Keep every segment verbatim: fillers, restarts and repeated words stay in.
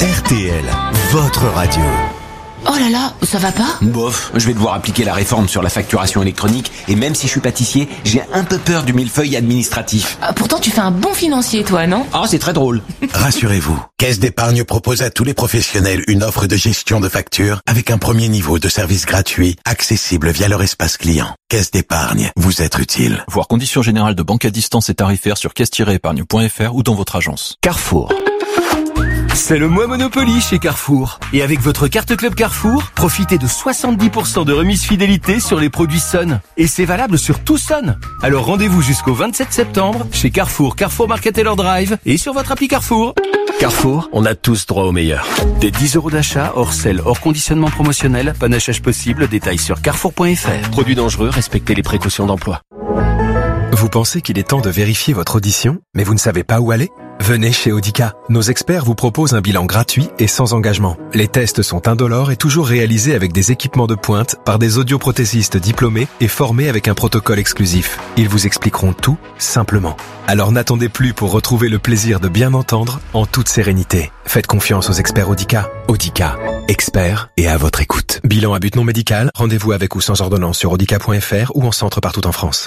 R T L, votre radio. Oh là là, ça va pas ? Bof, je vais devoir appliquer la réforme sur la facturation électronique et même si je suis pâtissier, j'ai un peu peur du millefeuille administratif. Ah, pourtant tu fais un bon financier toi, non ? Ah, c'est très drôle. Rassurez-vous, Caisse d'épargne propose à tous les professionnels une offre de gestion de factures avec un premier niveau de service gratuit, accessible via leur espace client. Caisse d'épargne, vous être utile. Voir conditions générales de banque à distance et tarifaires sur caisse tiret épargne point f r ou dans votre agence. Carrefour. C'est le mois Monopoly chez Carrefour. Et avec votre carte Club Carrefour, profitez de soixante-dix pour cent de remise fidélité sur les produits Sun. Et c'est valable sur tout Sun. Alors rendez-vous jusqu'au vingt-sept septembre chez Carrefour, Carrefour Market Taylor Drive et sur votre appli Carrefour. Carrefour, on a tous droit au meilleur. Des dix euros d'achat, hors sel, hors conditionnement promotionnel, panachage possible, détails sur carrefour point f r. Produits dangereux, respectez les précautions d'emploi. Vous pensez qu'il est temps de vérifier votre audition, mais vous ne savez pas où aller ? Venez chez Audica. Nos experts vous proposent un bilan gratuit et sans engagement. Les tests sont indolores et toujours réalisés avec des équipements de pointe par des audioprothésistes diplômés et formés avec un protocole exclusif. Ils vous expliqueront tout simplement. Alors n'attendez plus pour retrouver le plaisir de bien entendre en toute sérénité. Faites confiance aux experts Audica. Audica, experts et à votre écoute. Bilan à but non médical, rendez-vous avec ou sans ordonnance sur audica point f r ou en centre partout en France.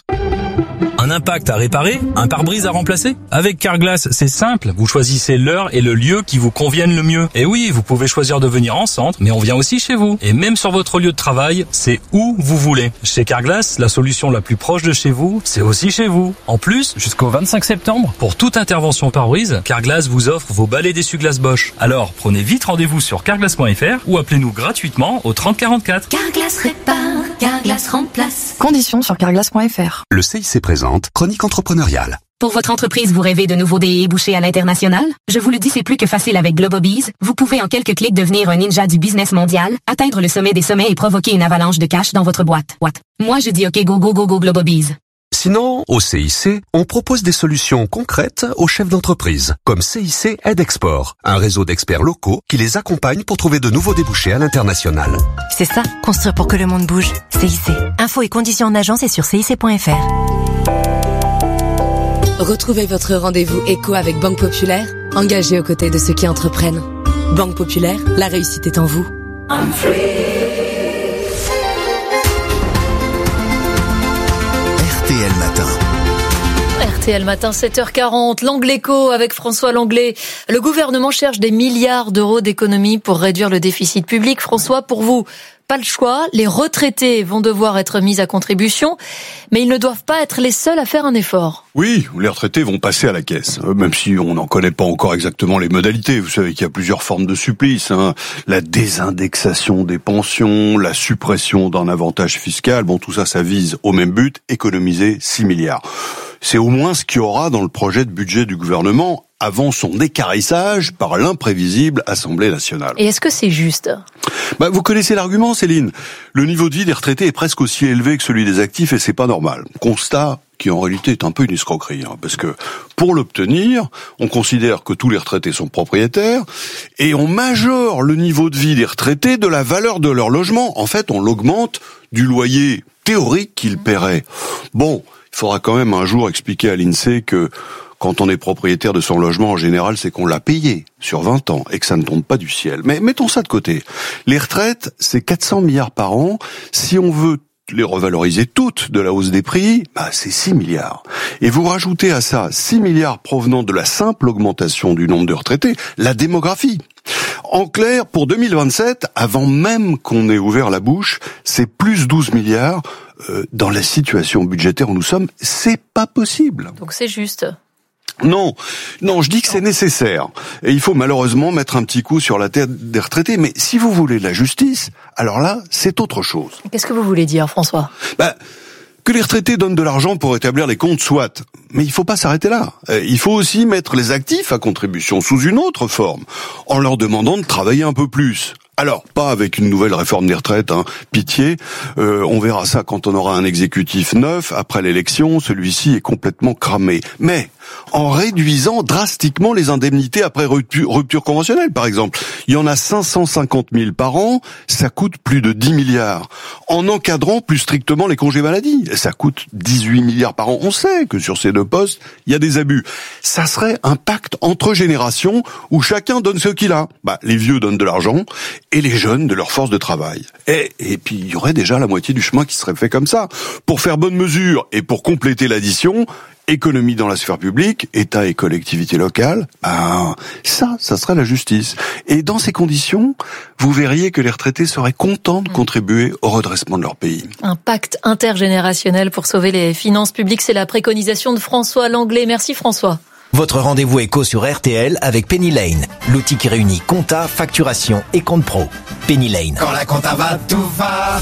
Un impact à réparer, un pare-brise à remplacer. Avec Carglass, c'est simple. Vous choisissez l'heure et le lieu qui vous conviennent le mieux. Et oui, vous pouvez choisir de venir en centre, mais on vient aussi chez vous. Et même sur votre lieu de travail, c'est où vous voulez. Chez Carglass, la solution la plus proche de chez vous, c'est aussi chez vous. En plus, jusqu'au vingt-cinq septembre, pour toute intervention pare-brise, Carglass vous offre vos balais d'essuie-glace Bosch. Alors, prenez vite rendez-vous sur carglass point f r ou appelez-nous gratuitement au trente quarante-quatre. Carglass répare, Carglass remplace. Conditions sur carglass point f r. Le C I C présente Chronique entrepreneuriale. Pour votre entreprise, vous rêvez de nouveaux débouchés à l'international? Je vous le dis, c'est plus que facile avec Globobees. Vous pouvez en quelques clics devenir un ninja du business mondial, atteindre le sommet des sommets et provoquer une avalanche de cash dans votre boîte. What? Moi, je dis OK, go, go, go, go, Globobees. Sinon, au C I C, on propose des solutions concrètes aux chefs d'entreprise, comme C I C Aide Export, un réseau d'experts locaux qui les accompagne pour trouver de nouveaux débouchés à l'international. C'est ça, construire pour que le monde bouge. C I C. Infos et conditions en agence et sur C I C point f r. Retrouvez votre rendez-vous éco avec Banque Populaire, engagée aux côtés de ceux qui entreprennent. Banque Populaire, la réussite est en vous. I'm free. R T L Matin. R T L Matin, sept heures quarante, l'Angle Éco avec François Langlais. Le gouvernement cherche des milliards d'euros d'économies pour réduire le déficit public. François, pour vous, pas le choix. Les retraités vont devoir être mis à contribution, mais ils ne doivent pas être les seuls à faire un effort. Oui, les retraités vont passer à la caisse, même si on n'en connaît pas encore exactement les modalités. Vous savez qu'il y a plusieurs formes de supplice, hein. La désindexation des pensions, la suppression d'un avantage fiscal. Bon, tout ça, ça vise au même but, économiser six milliards. C'est au moins ce qu'il y aura dans le projet de budget du gouvernement avant son équarrissage par l'imprévisible Assemblée nationale. Et est-ce que c'est juste ? Bah, vous connaissez l'argument, Céline. Le niveau de vie des retraités est presque aussi élevé que celui des actifs et c'est pas normal. Constat qui en réalité est un peu une escroquerie, hein, parce que pour l'obtenir, on considère que tous les retraités sont propriétaires et on majore le niveau de vie des retraités de la valeur de leur logement. En fait, on l'augmente du loyer théorique qu'ils paieraient. Bon, il faudra quand même un jour expliquer à l'INSEE que quand on est propriétaire de son logement, en général, c'est qu'on l'a payé sur vingt ans et que ça ne tombe pas du ciel. Mais mettons ça de côté. Les retraites, c'est quatre cents milliards par an. Si on veut les revaloriser toutes de la hausse des prix, bah c'est six milliards. Et vous rajoutez à ça six milliards provenant de la simple augmentation du nombre de retraités, la démographie. En clair, pour deux mille vingt-sept, avant même qu'on ait ouvert la bouche, c'est plus douze milliards. Euh, dans la situation budgétaire où nous sommes, c'est pas possible. Donc c'est juste. Non, non, je dis que c'est nécessaire. Et il faut malheureusement mettre un petit coup sur la tête des retraités. Mais si vous voulez de la justice, alors là, c'est autre chose. Qu'est-ce que vous voulez dire, François ? Bah, que les retraités donnent de l'argent pour établir les comptes, soit. Mais il faut pas s'arrêter là. Il faut aussi mettre les actifs à contribution sous une autre forme, en leur demandant de travailler un peu plus. Alors, pas avec une nouvelle réforme des retraites, hein. Pitié. Euh, on verra ça quand on aura un exécutif neuf. Après l'élection, celui-ci est complètement cramé. Mais en réduisant drastiquement les indemnités après rupture, rupture conventionnelle, par exemple. Il y en a cinq cent cinquante mille par an, ça coûte plus de dix milliards. En encadrant plus strictement les congés maladie, ça coûte dix-huit milliards par an. On sait que sur ces deux postes, il y a des abus. Ça serait un pacte entre générations où chacun donne ce qu'il a. Bah, les vieux donnent de l'argent et les jeunes de leur force de travail. Et, et puis, il y aurait déjà la moitié du chemin qui serait fait comme ça. Pour faire bonne mesure et pour compléter l'addition, économie dans la sphère publique, État et collectivités locales, ah, ça, ça serait la justice. Et dans ces conditions, vous verriez que les retraités seraient contents de contribuer au redressement de leur pays. Un pacte intergénérationnel pour sauver les finances publiques, c'est la préconisation de François Langlais. Merci François. Votre rendez-vous éco sur R T L avec Penny Lane, l'outil qui réunit compta, facturation et compte pro. Penny Lane. Quand la compta va, tout va.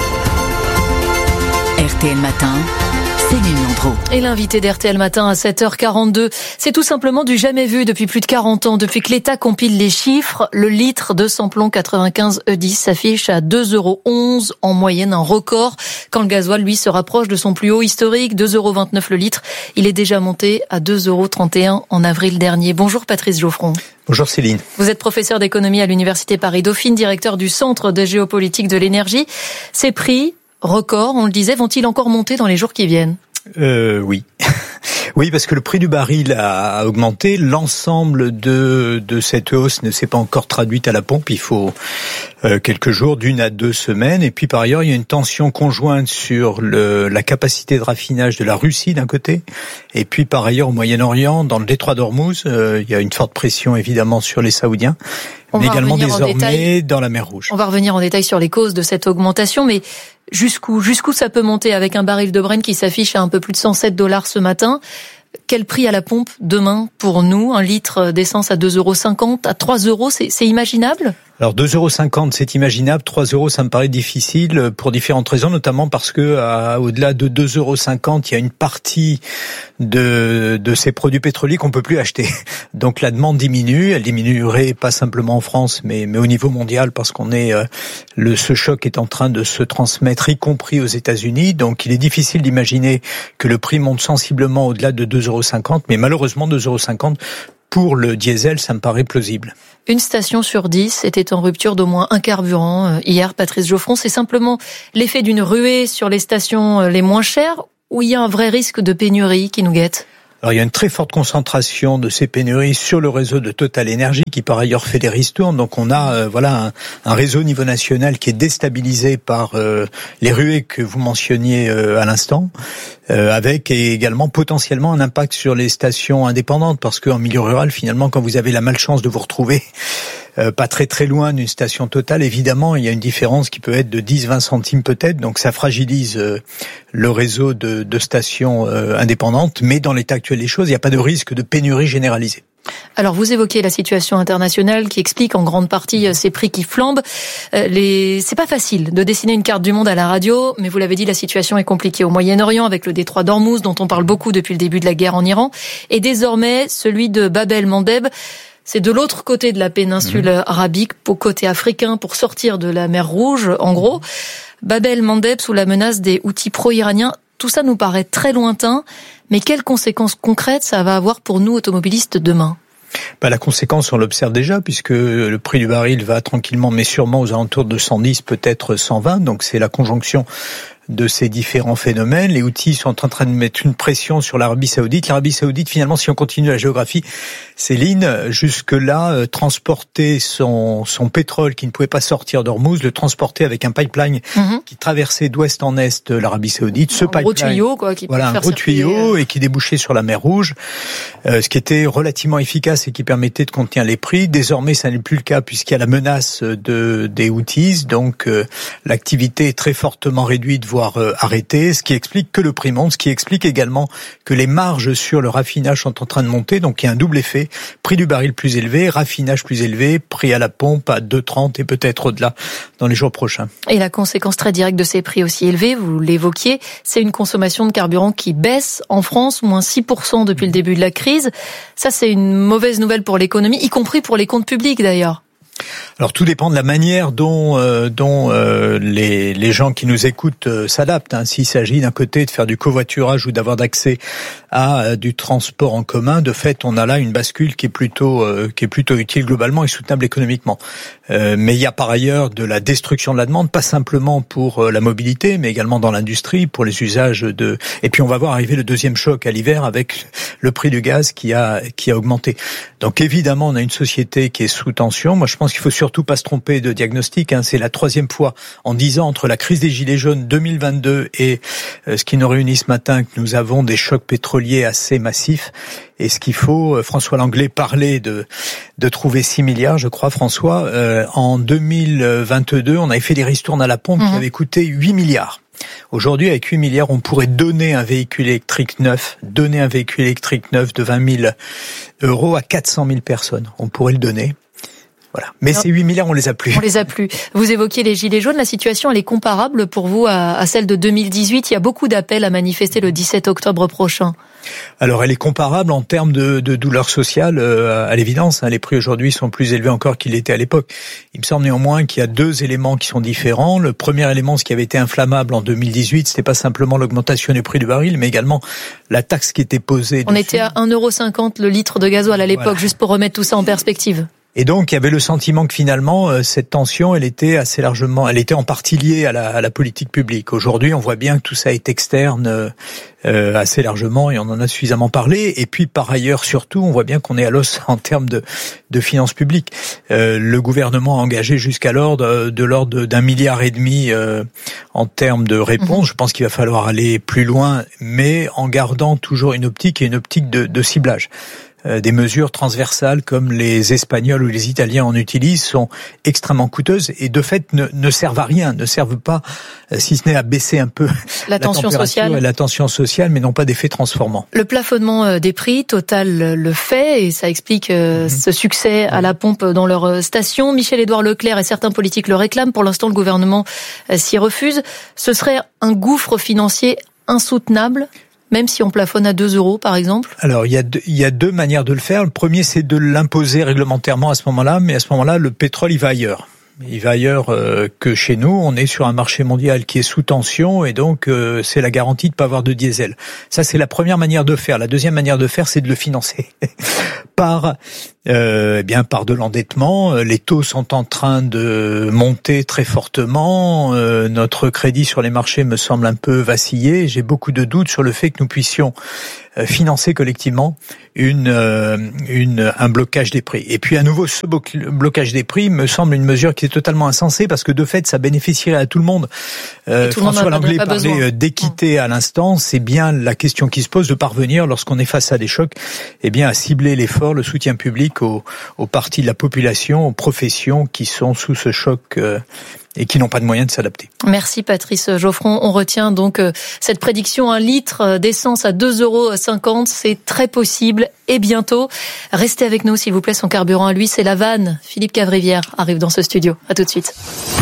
R T L Matin, Céline Landreau. Et l'invité d'R T L Matin à sept heures quarante-deux, c'est tout simplement du jamais vu depuis plus de quarante ans. Depuis que l'État compile les chiffres, le litre de samplon quatre-vingt-quinze E dix s'affiche à deux euros onze en moyenne, un record. Quand le gasoil, lui, se rapproche de son plus haut historique, deux euros vingt-neuf le litre, il est déjà monté à deux euros trente et un en avril dernier. Bonjour Patrice Geoffron. Bonjour Céline. Vous êtes professeur d'économie à l'Université Paris-Dauphine, directeur du Centre de géopolitique de l'énergie. Ces prix records, on le disait, vont-ils encore monter dans les jours qui viennent ? Euh, oui. Oui, parce que le prix du baril a augmenté. L'ensemble de, de cette hausse ne s'est pas encore traduite à la pompe. Il faut euh, quelques jours, d'une à deux semaines. Et puis par ailleurs, il y a une tension conjointe sur le, la capacité de raffinage de la Russie d'un côté. Et puis par ailleurs, au Moyen-Orient, dans le détroit d'Ormuz, euh, il y a une forte pression évidemment sur les Saoudiens. On mais va également désormais détail, dans la mer Rouge. On va revenir en détail sur les causes de cette augmentation, mais jusqu'où, jusqu'où ça peut monter avec un baril de Brent qui s'affiche à un peu plus de cent sept dollars ce matin? Quel prix à la pompe demain pour nous? Un litre d'essence à deux euros cinquante, à trois euros, c'est, c'est imaginable? Alors deux euros cinquante, c'est imaginable. trois euros, ça me paraît difficile pour différentes raisons, notamment parce que à, au-delà de deux euros cinquante, il y a une partie de, de ces produits pétroliers qu'on peut plus acheter. Donc la demande diminue. Elle diminuerait pas simplement en France, mais, mais au niveau mondial, parce qu'on est euh, le ce choc est en train de se transmettre, y compris aux États-Unis. Donc il est difficile d'imaginer que le prix monte sensiblement au-delà de deux euros cinquante, mais malheureusement deux euros cinquante pour le diesel, ça me paraît plausible. Une station sur dix était en rupture d'au moins un carburant hier, Patrice Geoffron. C'est simplement l'effet d'une ruée sur les stations les moins chères ou il y a un vrai risque de pénurie qui nous guette? Alors il y a une très forte concentration de ces pénuries sur le réseau de Total Energy qui par ailleurs fait des ristournes. Donc on a euh, voilà un, un réseau au niveau national qui est déstabilisé par euh, les ruées que vous mentionniez euh, à l'instant, euh, avec également potentiellement un impact sur les stations indépendantes parce qu'en milieu rural finalement quand vous avez la malchance de vous retrouver Euh, pas très très loin d'une station Total, évidemment, il y a une différence qui peut être de dix à vingt centimes peut-être, donc ça fragilise euh, le réseau de, de stations euh, indépendantes, mais dans l'état actuel des choses, il n'y a pas de risque de pénurie généralisée. Alors vous évoquez la situation internationale qui explique en grande partie ces prix qui flambent. Euh, les... C'est pas facile de dessiner une carte du monde à la radio, mais vous l'avez dit, la situation est compliquée au Moyen-Orient avec le détroit d'Ormuz dont on parle beaucoup depuis le début de la guerre en Iran, et désormais celui de Bab el-Mandeb. C'est de l'autre côté de la péninsule mmh. arabique, au côté africain, pour sortir de la mer Rouge, en gros. Bab el-Mandeb sous la menace des Houthis pro-iraniens. Tout ça nous paraît très lointain, mais quelles conséquences concrètes ça va avoir pour nous, automobilistes, demain ? Bah, la conséquence, on l'observe déjà, puisque le prix du baril va tranquillement, mais sûrement aux alentours de cent dix, peut-être cent vingt. Donc c'est la conjonction de ces différents phénomènes. Les Houthis sont en train de mettre une pression sur l'Arabie Saoudite. L'Arabie Saoudite, finalement, si on continue la géographie, Céline, jusque-là, euh, transporter son, son pétrole qui ne pouvait pas sortir d'Ormuz, le transporter avec un pipeline mm-hmm. qui traversait d'ouest en est l'Arabie Saoudite. Ce un pipeline, gros tuyau, quoi, qui voilà, peut un gros tuyau et qui débouchait sur la mer Rouge, euh, ce qui était relativement efficace et qui permettait de contenir les prix. Désormais, ça n'est plus le cas puisqu'il y a la menace de des Houthis, donc euh, l'activité est très fortement réduite, voire euh, arrêtée, ce qui explique que le prix monte, ce qui explique également que les marges sur le raffinage sont en train de monter, donc il y a un double effet. Prix du baril plus élevé, raffinage plus élevé, prix à la pompe à deux trente et peut-être au-delà dans les jours prochains. Et la conséquence très directe de ces prix aussi élevés, vous l'évoquiez, c'est une consommation de carburant qui baisse en France, moins six pour cent depuis le début de la crise. Ça, c'est une mauvaise nouvelle pour l'économie, y compris pour les comptes publics d'ailleurs. Alors tout dépend de la manière dont euh, dont euh, les les gens qui nous écoutent euh, s'adaptent. Hein. S'il s'agit d'un côté de faire du covoiturage ou d'avoir d'accès à euh, du transport en commun, de fait, on a là une bascule qui est plutôt euh, qui est plutôt utile globalement et soutenable économiquement. Euh, mais il y a par ailleurs de la destruction de la demande, pas simplement pour euh, la mobilité, mais également dans l'industrie, pour les usages de. Et puis on va voir arriver le deuxième choc à l'hiver avec le prix du gaz qui a qui a augmenté. Donc évidemment, on a une société qui est sous tension. Moi, je pense qu'il faut surtout pas se tromper de diagnostic. Hein. C'est la troisième fois en dix ans entre la crise des Gilets jaunes deux mille vingt-deux et euh, ce qui nous réunit ce matin que nous avons des chocs pétroliers assez massifs. Et ce qu'il faut, euh, François Langlais parlait de de trouver six milliards, je crois, François. Euh, en deux mille vingt-deux, on avait fait des ristournes à la pompe mmh. qui avaient coûté huit milliards. Aujourd'hui, avec huit milliards, on pourrait donner un véhicule électrique neuf, donner un véhicule électrique neuf de vingt mille euros à quatre cent mille personnes. On pourrait le donner. Voilà. Mais non. Ces huit milliards, on les a plus. On les a plus. Vous évoquiez les Gilets jaunes. La situation, elle est comparable pour vous à, à celle de deux mille dix-huit. Il y a beaucoup d'appels à manifester le dix-sept octobre prochain. Alors, elle est comparable en termes de, de douleur sociale, euh, à l'évidence. Hein, les prix aujourd'hui sont plus élevés encore qu'ils l'étaient à l'époque. Il me semble néanmoins qu'il y a deux éléments qui sont différents. Le premier élément, ce qui avait été inflammable en deux mille dix-huit, c'était pas simplement l'augmentation du prix du baril, mais également la taxe qui était posée. On dessus. était à un euro cinquante le litre de gasoil à l'époque, voilà. Juste pour remettre tout ça en perspective. Et donc, il y avait le sentiment que finalement, euh, cette tension, elle était assez largement, elle était en partie liée à la, à la politique publique. Aujourd'hui, on voit bien que tout ça est externe euh, euh, assez largement et on en a suffisamment parlé. Et puis, par ailleurs, surtout, on voit bien qu'on est à l'os en termes de, de finances publiques. Euh, le gouvernement a engagé jusqu'alors de, de l'ordre d'un milliard et demi euh, en termes de réponse. Mmh. Je pense qu'il va falloir aller plus loin, mais en gardant toujours une optique et une optique de, de ciblage. Des mesures transversales comme les Espagnols ou les Italiens en utilisent sont extrêmement coûteuses et de fait ne, ne servent à rien, ne servent pas, si ce n'est à baisser un peu la, la tension sociale, la tension sociale, mais n'ont pas d'effet transformant. Le plafonnement des prix, Total le fait et ça explique mmh. ce succès à la pompe dans leur station. Michel-Édouard Leclerc et certains politiques le réclament. Pour l'instant, le gouvernement s'y refuse. Ce serait un gouffre financier insoutenable, même si on plafonne à deux euros, par exemple? Alors, il y a deux, il y a deux manières de le faire. Le premier, c'est de l'imposer réglementairement à ce moment-là, mais à ce moment-là, le pétrole, il va ailleurs. Il va ailleurs euh, que chez nous. On est sur un marché mondial qui est sous tension et donc euh, c'est la garantie de pas avoir de diesel. Ça, c'est la première manière de faire. La deuxième manière de faire, c'est de le financer par euh, eh bien par de l'endettement. Les taux sont en train de monter très fortement. Euh, notre crédit sur les marchés me semble un peu vaciller. J'ai beaucoup de doutes sur le fait que nous puissions financer collectivement une, euh, une, un blocage des prix. Et puis à nouveau, ce blocage des prix me semble une mesure qui est totalement insensée parce que de fait, ça bénéficierait à tout le monde. Euh, tout François Langlais parlait d'équité à l'instant. C'est bien la question qui se pose de parvenir, lorsqu'on est face à des chocs, eh bien à cibler l'effort, le soutien public aux, aux parties de la population, aux professions qui sont sous ce choc euh, et qui n'ont pas de moyens de s'adapter. Merci Patrice Geoffron. On retient donc cette prédiction, un litre d'essence à deux euros cinquante, c'est très possible et bientôt. Restez avec nous s'il vous plaît, son carburant à lui, c'est la vanne. Philippe Cavrivière arrive dans ce studio. À tout de suite.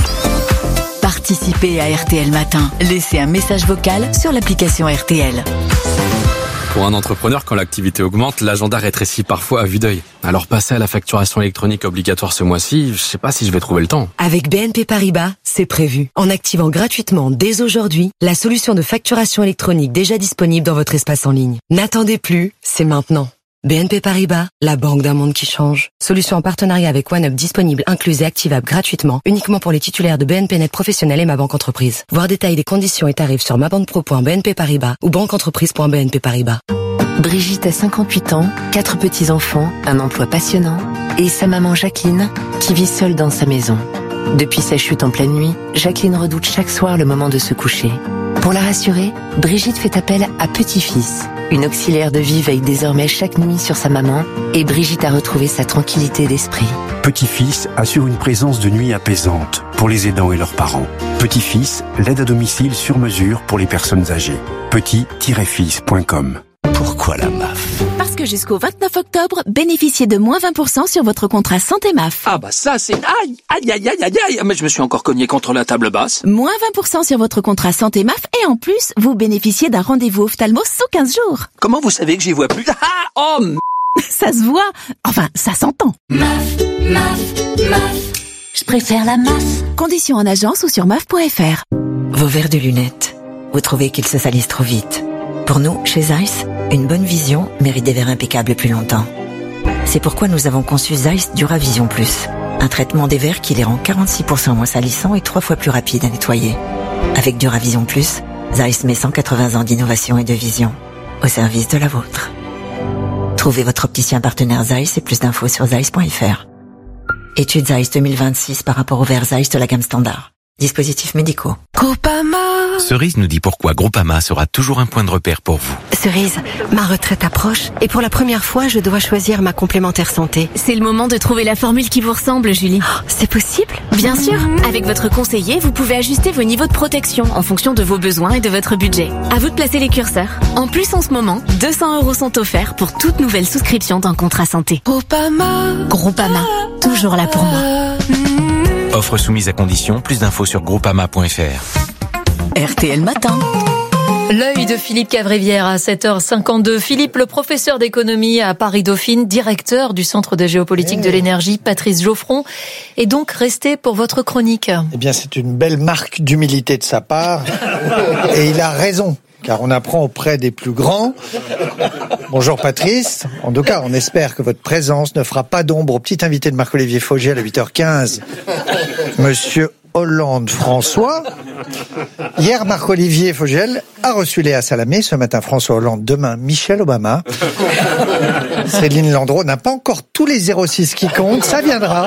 Participez à R T L Matin. Laissez un message vocal sur l'application R T L. Pour un entrepreneur, quand l'activité augmente, l'agenda rétrécit parfois à vue d'œil. Alors passer à la facturation électronique obligatoire ce mois-ci, je sais pas si je vais trouver le temps. Avec B N P Paribas, c'est prévu. En activant gratuitement dès aujourd'hui la solution de facturation électronique déjà disponible dans votre espace en ligne. N'attendez plus, c'est maintenant. B N P Paribas, la banque d'un monde qui change. Solution en partenariat avec OneUp disponible, incluse et activable gratuitement, uniquement pour les titulaires de B N P Net Professionnel et Ma Banque Entreprise. Voir détails des conditions et tarifs sur mabanque-pro point b n p paribas ou banqueentreprise point b n p paribas. Brigitte a cinquante-huit ans, quatre petits-enfants, un emploi passionnant et sa maman Jacqueline qui vit seule dans sa maison. Depuis sa chute en pleine nuit, Jacqueline redoute chaque soir le moment de se coucher. Pour la rassurer, Brigitte fait appel à Petit-Fils. Une auxiliaire de vie veille désormais chaque nuit sur sa maman et Brigitte a retrouvé sa tranquillité d'esprit. Petit-Fils assure une présence de nuit apaisante pour les aidants et leurs parents. Petit-Fils, l'aide à domicile sur mesure pour les personnes âgées. petit tiret fils point com. Pourquoi la M A F ? Parce que jusqu'au vingt-neuf octobre, bénéficiez de moins vingt pour cent sur votre contrat santé M A F. Ah bah ça c'est... Aïe, aïe, aïe, aïe, aïe, aïe, mais je me suis encore cogné contre la table basse. Moins vingt pour cent sur votre contrat santé M A F et en plus, vous bénéficiez d'un rendez-vous ophtalmo sous quinze jours. Comment vous savez que j'y vois plus ? Ah, oh m... Ça se voit. Enfin, ça s'entend. M A F, M A F, M A F. préfère la M A F. Conditions en agence ou sur M A F point F R. Vos verres de lunettes, vous trouvez qu'ils se salissent trop vite. Pour nous, chez Zeiss, une bonne vision mérite des verres impeccables plus longtemps. C'est pourquoi nous avons conçu Zeiss Duravision Plus, un traitement des verres qui les rend quarante-six pour cent moins salissants et trois fois plus rapides à nettoyer. Avec Duravision Plus, Zeiss met cent quatre-vingts ans d'innovation et de vision au service de la vôtre. Trouvez votre opticien partenaire Zeiss et plus d'infos sur Zeiss point F R. Étude Zeiss deux mille vingt-six par rapport au verre Zeiss de la gamme standard. Dispositifs médicaux. Groupama. Cerise nous dit pourquoi Groupama sera toujours un point de repère pour vous. Cerise, ma retraite approche et pour la première fois, je dois choisir ma complémentaire santé. C'est le moment de trouver la formule qui vous ressemble, Julie. Oh, c'est possible ? Bien sûr. Avec votre conseiller, vous pouvez ajuster vos niveaux de protection en fonction de vos besoins et de votre budget. À vous de placer les curseurs. En plus, en ce moment, deux cents euros sont offerts pour toute nouvelle souscription d'un contrat santé. Groupama. Groupama. Toujours là pour moi. Offre soumise à condition, plus d'infos sur groupama point F R. R T L Matin. L'œil de Philippe Cavrivière à sept heures cinquante-deux. Philippe, le professeur d'économie à Paris-Dauphine, directeur du Centre de géopolitique de l'énergie, Patrice Geoffron, est donc resté pour votre chronique. Eh bien, c'est une belle marque d'humilité de sa part. Et il a raison, car on apprend auprès des plus grands. Bonjour Patrice. En tout cas, on espère que votre présence ne fera pas d'ombre au petit invité de Marc-Olivier Fogel à huit heures quinze. Monsieur Hollande François. Hier, Marc-Olivier Fogel a reçu Léa Salamé. Ce matin, François Hollande. Demain, Michelle Obama. Céline Landreau n'a pas encore tous les zéro six qui comptent. Ça viendra.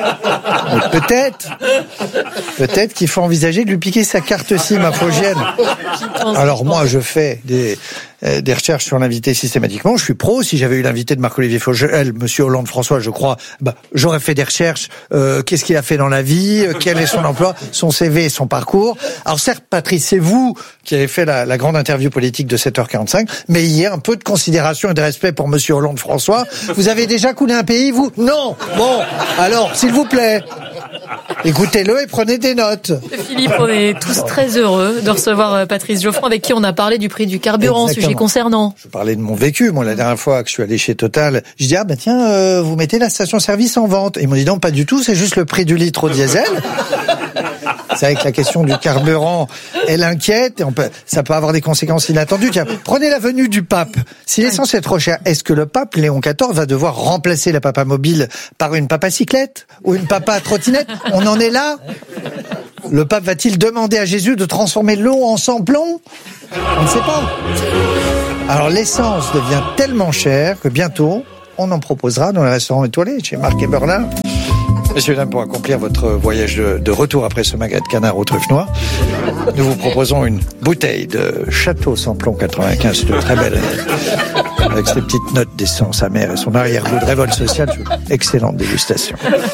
Mais peut-être, peut-être qu'il faut envisager de lui piquer sa carte SIM à Fogel. Alors moi, je fais des... des recherches sur l'invité systématiquement. Je suis pro. Si j'avais eu l'invité de Marc-Olivier Fogel, Monsieur Hollande François, je crois, bah, j'aurais fait des recherches. Euh, qu'est-ce qu'il a fait dans la vie? Quel est son emploi? Son C V et son parcours. Alors certes, Patrice, c'est vous qui avez fait la, la grande interview politique de sept heures quarante-cinq, mais il y a un peu de considération et de respect pour Monsieur Hollande François. Vous avez déjà coulé un pays, vous? Non. Bon, alors, s'il vous plaît, écoutez-le et prenez des notes. Philippe, on est tous très heureux de recevoir Patrice Geoffron, avec qui on a parlé du prix du carburant. Exactement. Sujet concernant. Je parlais de mon vécu. Moi, la dernière fois que je suis allé chez Total, je dis ah ben tiens, euh, vous mettez la station-service en vente. Et ils m'ont dit non, pas du tout. C'est juste le prix du litre au diesel. C'est vrai que la question du carburant, elle inquiète. Et on peut, ça peut avoir des conséquences inattendues. Tiens, prenez la venue du pape. Si l'essence est trop chère, est-ce que le pape Léon quatorze va devoir remplacer la papa mobile par une papa cyclette ou une papa trottinette? On en est là. Le pape va-t-il demander à Jésus de transformer l'eau en sans-plomb? On ne sait pas. Alors l'essence devient tellement chère que bientôt, on en proposera dans les restaurants étoilés, chez Marc et Berlin. Messieurs, dames, pour accomplir votre voyage de, de retour après ce magat de canard aux truffes noires, nous vous proposons une bouteille de Château Samplon quatre-vingt-quinze, de très belle année, avec ses petites notes d'essence amère et son arrière-goût de révolte sociale. Excellente dégustation.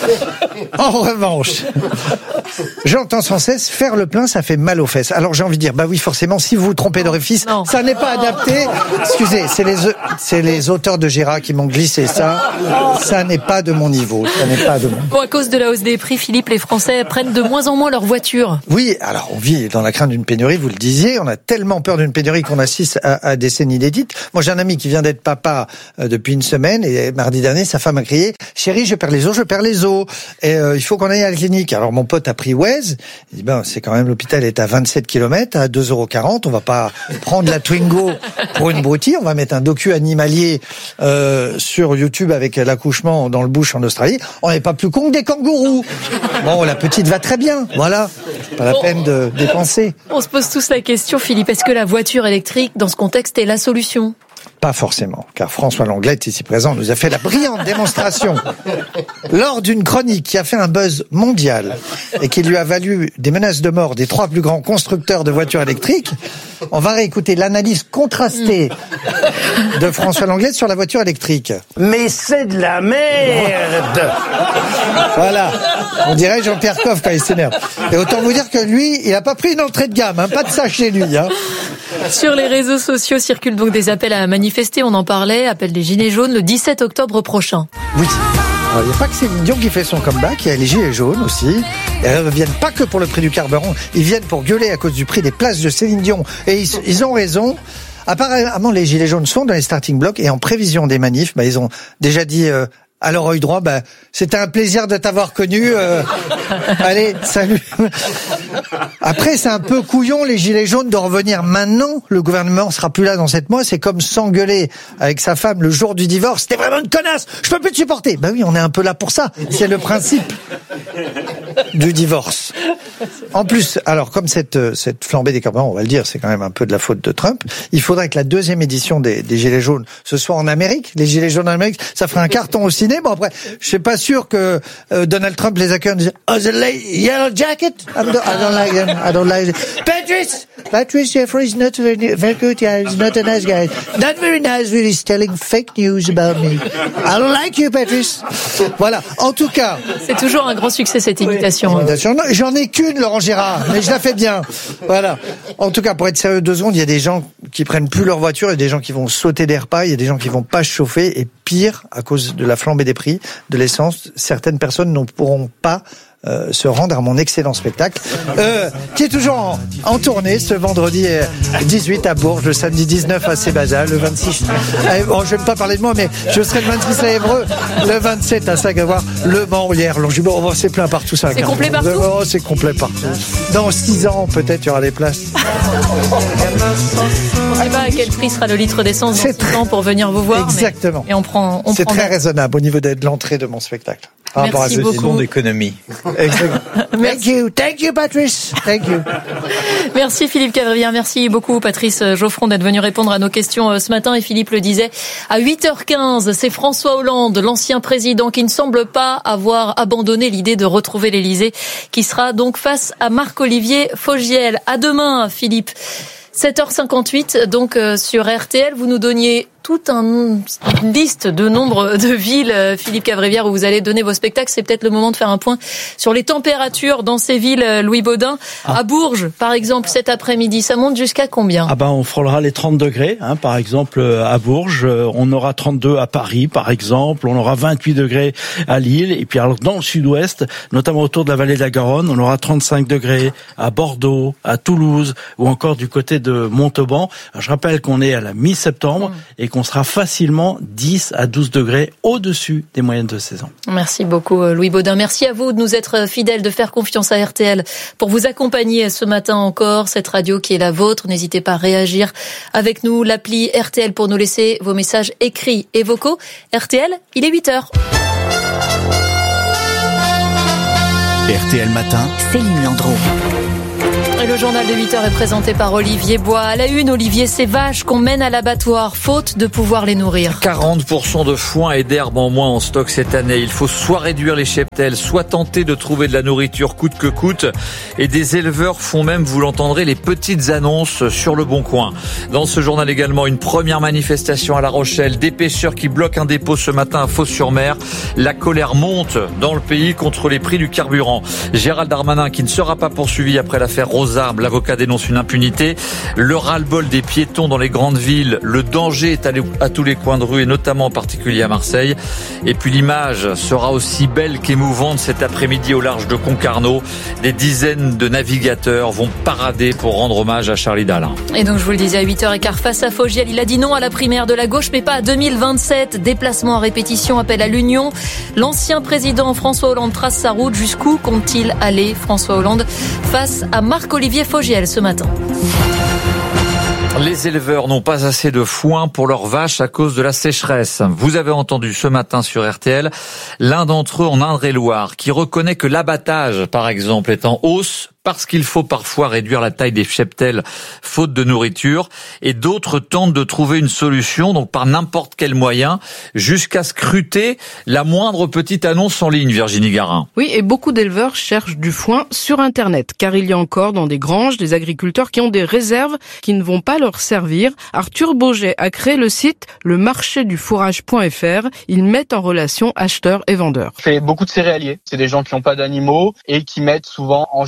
En revanche, j'entends sans cesse faire le plein, ça fait mal aux fesses. Alors j'ai envie de dire, bah oui, forcément, si vous vous trompez d'orifice, ça n'est pas adapté. Excusez, c'est les, c'est les auteurs de Gérard qui m'ont glissé ça. Ça n'est pas de mon niveau. Ça n'est pas de mon. Bon, à cause de la hausse des prix, Philippe, les Français prennent de moins en moins leur voiture. Oui, alors on vit dans la crainte d'une pénurie, vous le disiez. On a tellement peur d'une pénurie qu'on assiste à, à des scènes inédites. Moi, j'ai un ami qui vient d'être papa euh, depuis une semaine et mardi dernier, sa femme a crié « Chérie, je perds les os, je perds les os. » Et euh, il faut qu'on aille à la clinique. Alors mon pote a pris Waze. Il dit ben c'est quand même, l'hôpital est à vingt-sept kilomètres, à deux euros quarante. On va pas prendre la Twingo pour une broutille. On va mettre un docu animalier euh, sur YouTube avec l'accouchement dans le bush en Australie. On n'est pas plus con que des kangourous. Bon, la petite va très bien. Voilà. Pas la bon. peine de dépenser. On se pose tous la question, Philippe. Est-ce que la voiture électrique, dans ce contexte, est la solution? Pas forcément, car François Langlette, ici présent, nous a fait la brillante démonstration lors d'une chronique qui a fait un buzz mondial et qui lui a valu des menaces de mort des trois plus grands constructeurs de voitures électriques. On va réécouter l'analyse contrastée de François Langlette sur la voiture électrique. Mais c'est de la merde. Voilà, on dirait Jean-Pierre Coff quand il s'énerve. Et autant vous dire que lui, il n'a pas pris une entrée de gamme, hein, pas de ça chez lui. Hein. Sur les réseaux sociaux circulent donc des appels à manifester, on en parlait, appel des Gilets jaunes le dix-sept octobre prochain. Oui. Alors, il n'y a pas que Céline Dion qui fait son comeback, il y a les Gilets jaunes aussi. Et elles ne viennent pas que pour le prix du carburant, ils viennent pour gueuler à cause du prix des places de Céline Dion. Et ils, ils ont raison. Apparemment, les Gilets jaunes sont dans les starting blocks et en prévision des manifs, bah, ils ont déjà dit... Euh, Alors œil droit, ben c'était un plaisir de t'avoir connu. Euh, allez, salut. Après, c'est un peu couillon les gilets jaunes de revenir maintenant. Le gouvernement sera plus là dans sept mois. C'est comme s'engueuler avec sa femme le jour du divorce. C'était vraiment une connasse. Je peux plus te supporter. Ben oui, on est un peu là pour ça. C'est le principe du divorce. En plus, alors comme cette cette flambée des carburants, on va le dire, c'est quand même un peu de la faute de Trump. Il faudrait que la deuxième édition des, des gilets jaunes ce soit en Amérique. Les gilets jaunes en Amérique, ça ferait un carton au ciné. Bon après, je suis pas sûr que euh, Donald Trump les accueille en disant "Oh, the yellow jacket, I don't, I don't like him, I don't like him." Patrice, Patrice Jeffrey is not very, very good. Yeah, he's not a nice guy. Not very nice. Really, he's telling fake news about me. I don't like you, Patrice. Voilà. En tout cas, c'est toujours un grand succès cette imitation. Oui, imitation. Non, j'en ai qu'une, Laurent Gérard, mais je la fais bien. Voilà. En tout cas, pour être sérieux deux secondes, il y a des gens qui prennent plus leur voiture, il y a des gens qui vont sauter des repas, il y a des gens qui vont pas chauffer, et pire, à cause de la flambée des prix de l'essence, certaines personnes ne pourront pas Euh, se rendre à mon excellent spectacle, euh, qui est toujours en, en tournée ce vendredi dix-huit à Bourges, le samedi dix-neuf à Sébaza, le vingt-six. Euh, bon, je vais pas parler de moi, mais je serai le vingt-six à Évreux, le vingt-sept à Saint-Gavoire, Le Mans, hier. Longjumeau, oh, c'est plein partout ça. C'est complet partout. Oh, c'est complet partout. Dans six ans, peut-être, il y aura des places. On ne sait pas à quel prix sera le litre d'essence dans six ans pour venir vous voir. Exactement. Mais, et on prend. On c'est prend très bien. raisonnable au niveau de, de l'entrée de mon spectacle. Merci beaucoup. d'économie. Thank you, thank you, Patrice. Thank you. Merci Philippe Cavrivière, merci beaucoup Patrice Geoffron d'être venu répondre à nos questions ce matin. Et Philippe le disait, à huit heures quinze, c'est François Hollande, l'ancien président, qui ne semble pas avoir abandonné l'idée de retrouver l'Élysée, qui sera donc face à Marc-Olivier Fogiel. À demain, Philippe. sept heures cinquante-huit, donc euh, sur R T L, vous nous donniez toute un, une liste de nombre de villes, euh, Philippe Cavrivière, où vous allez donner vos spectacles. C'est peut-être le moment de faire un point sur les températures dans ces villes, euh, Louis Baudin. Ah. À Bourges, par exemple, cet après-midi, ça monte jusqu'à combien ? Ah ben, on frôlera les trente degrés, hein, par exemple, à Bourges. On aura trente-deux à Paris, par exemple. On aura vingt-huit degrés à Lille. Et puis, alors, dans le sud-ouest, notamment autour de la vallée de la Garonne, on aura trente-cinq degrés à Bordeaux, à Toulouse, ou encore du côté de Montauban. Alors, je rappelle qu'on est à la mi-septembre mmh. et qu'on sera facilement dix à douze degrés au-dessus des moyennes de saison. Merci beaucoup Louis Baudin. Merci à vous de nous être fidèles, de faire confiance à R T L pour vous accompagner ce matin encore. Cette radio qui est la vôtre, n'hésitez pas à réagir avec nous. L'appli R T L pour nous laisser vos messages écrits et vocaux. R T L, il est huit heures. R T L Matin, Céline Landreau. Et le journal de huit heures est présenté par Olivier Bois. À la une, Olivier, ces vaches qu'on mène à l'abattoir, faute de pouvoir les nourrir. quarante pour cent de foin et d'herbe en moins en stock cette année. Il faut soit réduire les cheptels, soit tenter de trouver de la nourriture coûte que coûte. Et des éleveurs font même, vous l'entendrez, les petites annonces sur le Bon Coin. Dans ce journal également, une première manifestation à La Rochelle. Des pêcheurs qui bloquent un dépôt ce matin à Fos-sur-Mer. La colère monte dans le pays contre les prix du carburant. Gérald Darmanin qui ne sera pas poursuivi après l'affaire Rose Armes, l'avocat dénonce une impunité. Le ras-le-bol des piétons dans les grandes villes. Le danger est à tous les coins de rue et notamment en particulier à Marseille. Et puis l'image sera aussi belle qu'émouvante cet après-midi au large de Concarneau. Des dizaines de navigateurs vont parader pour rendre hommage à Charlie Dalin. Et donc je vous le disais à huit heures quinze face à Fogiel, il a dit non à la primaire de la gauche mais pas à deux mille vingt-sept. Déplacement à répétition, appel à l'union. L'ancien président François Hollande trace sa route. Jusqu'où compte-t-il aller, François Hollande, face à Marc-Olivier Fogiel ce matin? Les éleveurs n'ont pas assez de foin pour leurs vaches à cause de la sécheresse. Vous avez entendu ce matin sur R T L l'un d'entre eux en Indre-et-Loire qui reconnaît que l'abattage, par exemple, est en hausse parce qu'il faut parfois réduire la taille des cheptels faute de nourriture, et d'autres tentent de trouver une solution, donc par n'importe quel moyen, jusqu'à scruter la moindre petite annonce en ligne, Virginie Garin. Oui, et beaucoup d'éleveurs cherchent du foin sur Internet, car il y a encore dans des granges des agriculteurs qui ont des réserves qui ne vont pas leur servir. Arthur Boget a créé le site le marché du fourrage point f r. Il met en relation acheteurs et vendeurs. C'est beaucoup de céréaliers. C'est des gens qui n'ont pas d'animaux et qui mettent souvent en jachère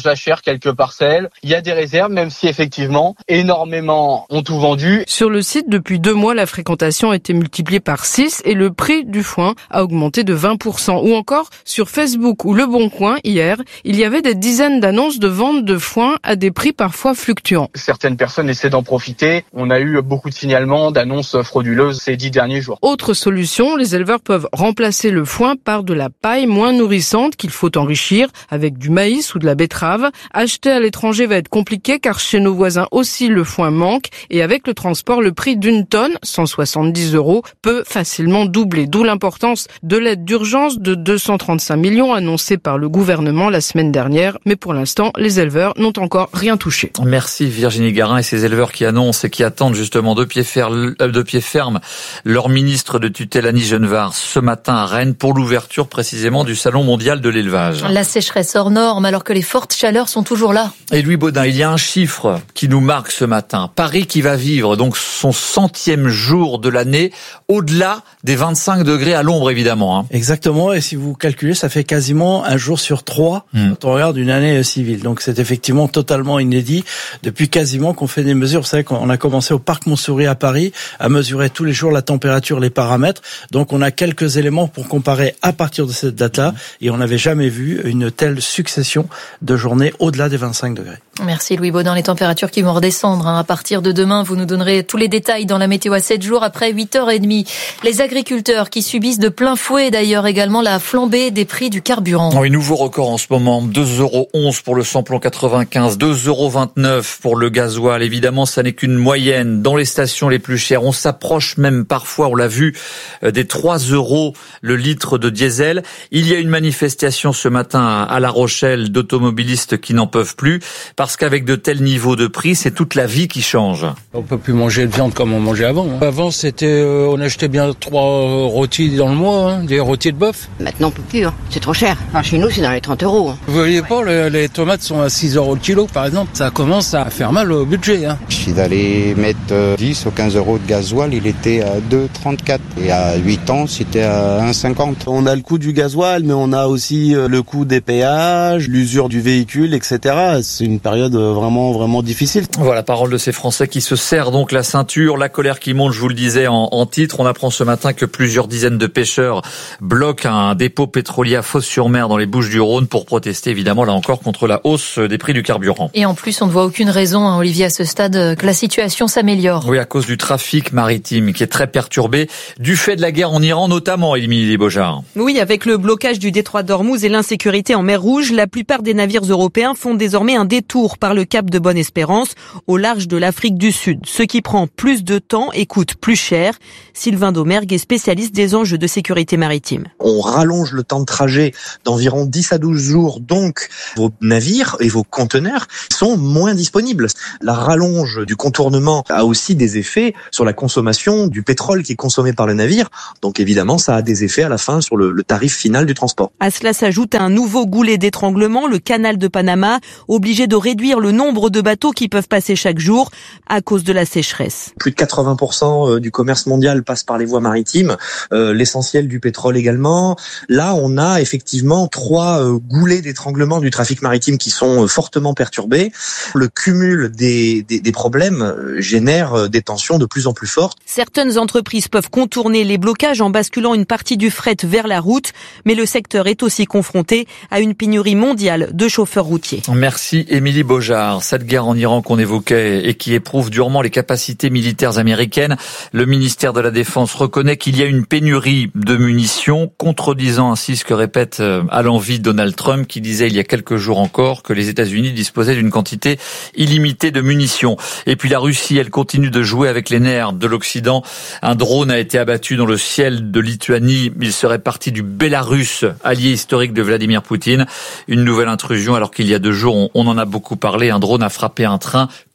quelques parcelles. Il y a des réserves, même si effectivement, énormément ont tout vendu. Sur le site, depuis deux mois, la fréquentation a été multipliée par six et le prix du foin a augmenté de vingt pour cent. Ou encore, sur Facebook ou Le Bon Coin, hier, il y avait des dizaines d'annonces de vente de foin à des prix parfois fluctuants. Certaines personnes essaient d'en profiter. On a eu beaucoup de signalements d'annonces frauduleuses ces dix derniers jours. Autre solution, les éleveurs peuvent remplacer le foin par de la paille moins nourrissante qu'il faut enrichir avec du maïs ou de la betterave. Acheter à l'étranger va être compliqué car chez nos voisins aussi le foin manque et avec le transport, le prix d'une tonne, cent soixante-dix euros, peut facilement doubler. D'où l'importance de l'aide d'urgence de deux cent trente-cinq millions annoncée par le gouvernement la semaine dernière. Mais pour l'instant, les éleveurs n'ont encore rien touché. Merci Virginie Garin et ces éleveurs qui annoncent et qui attendent justement de pied ferme, de pied ferme leur ministre de tutelle Annie Genevard ce matin à Rennes pour l'ouverture précisément du Salon mondial de l'élevage. La sécheresse hors norme alors que les fortes chaleurs sont toujours là. Et Louis Baudin, il y a un chiffre qui nous marque ce matin. Paris qui va vivre donc son centième jour de l'année au-delà des vingt-cinq degrés à l'ombre évidemment. Hein. Exactement, et si vous calculez, ça fait quasiment un jour sur trois mmh. quand on regarde une année civile. Donc c'est effectivement totalement inédit depuis quasiment qu'on fait des mesures. Vous savez qu'on a commencé au Parc Montsouris à Paris à mesurer tous les jours la température, les paramètres. Donc on a quelques éléments pour comparer à partir de cette date-là et on n'avait jamais vu une telle succession de journées au-delà des vingt-cinq degrés. Merci Louis Baudin. Les températures qui vont redescendre. Hein. À partir de demain, vous nous donnerez tous les détails dans la météo à sept jours après huit heures trente. Les agriculteurs qui subissent de plein fouet d'ailleurs également la flambée des prix du carburant. Oui, nouveau record en ce moment. deux euros onze pour le samplon quatre-vingt-quinze, deux euros vingt-neuf pour le gasoil. Évidemment, ça n'est qu'une moyenne. Dans les stations les plus chères, on s'approche même parfois, on l'a vu, des trois euros le litre de diesel. Il y a une manifestation ce matin à La Rochelle d'automobilistes qui n'en peuvent plus parce qu'avec de tels niveaux de prix, c'est toute la vie qui change. On peut plus manger de viande comme on mangeait avant. Avant, c'était, euh, on achetait bien trois rôtis dans le mois, hein, des rôtis de bœuf. Maintenant, on peut plus, hein. C'est trop cher. Enfin, chez nous, c'est dans les trente euros. Hein. Vous voyez pas, les, les tomates sont à six euros le kilo, par exemple. Ça commence à faire mal au budget. Hein. Je suis allé mettre dix ou quinze euros de gasoil, il était à deux virgule trente-quatre. Et à huit ans, c'était à un virgule cinquante. On a le coût du gasoil, mais on a aussi le coût des péages, l'usure du véhicule, et cetera. C'est une période vraiment, vraiment difficile. Voilà, parole de ces Français qui se serrent donc la ceinture, la colère qui monte, je vous le disais en, en titre. On apprend ce matin que plusieurs dizaines de pêcheurs bloquent un dépôt pétrolier à Fos-sur-Mer dans les Bouches-du-Rhône pour protester évidemment là encore contre la hausse des prix du carburant. Et en plus, on ne voit aucune raison, hein, Olivier, à ce stade, que la situation s'améliore. Oui, à cause du trafic maritime qui est très perturbé, du fait de la guerre en Iran notamment, Émilie Beaujard. Oui, avec le blocage du détroit d'Ormuz et l'insécurité en mer Rouge, la plupart des navires européens font désormais un détour par le cap de Bonne-Espérance au large de l'Afrique du Sud, ce qui prend plus de temps et coûte plus cher. Sylvain Domergue est spécialiste des enjeux de sécurité maritime. On rallonge le temps de trajet d'environ dix à douze jours, donc vos navires et vos conteneurs sont moins disponibles. La rallonge du contournement a aussi des effets sur la consommation du pétrole qui est consommé par le navire, donc évidemment ça a des effets à la fin sur le, le tarif final du transport. À cela s'ajoute un nouveau goulet d'étranglement, le canal de Panama, obligé de réduire le nombre de bateaux qui peuvent passer chaque jour à cause de la sécheresse. Plus de quatre-vingts pour cent du commerce mondial passe par les voies maritimes, euh, l'essentiel du pétrole également. Là, on a effectivement trois euh, goulets d'étranglement du trafic maritime qui sont euh, fortement perturbés. Le cumul des, des, des problèmes euh, génère euh, des tensions de plus en plus fortes. Certaines entreprises peuvent contourner les blocages en basculant une partie du fret vers la route, mais le secteur est aussi confronté à une pénurie mondiale de chauffeurs routiers. Merci Émilie Beaujard. Cette guerre en Iran qu'on évoquait et qui éprouve durement les capacités militaires américaines, le ministère de la Défense reconnaît qu'il y a une pénurie de munitions, contredisant ainsi ce que répète à l'envi Donald Trump qui disait il y a quelques jours encore que les États-Unis disposaient d'une quantité illimitée de munitions. Et puis la Russie, elle continue de jouer avec les nerfs de l'Occident. Un drone a été abattu dans le ciel de Lituanie. Il serait parti du Bélarus, allié historique de Vladimir Poutine. Une nouvelle intrusion alors qu'il y a deux jours, on, on en a beaucoup parlé. Un drone a frappé un train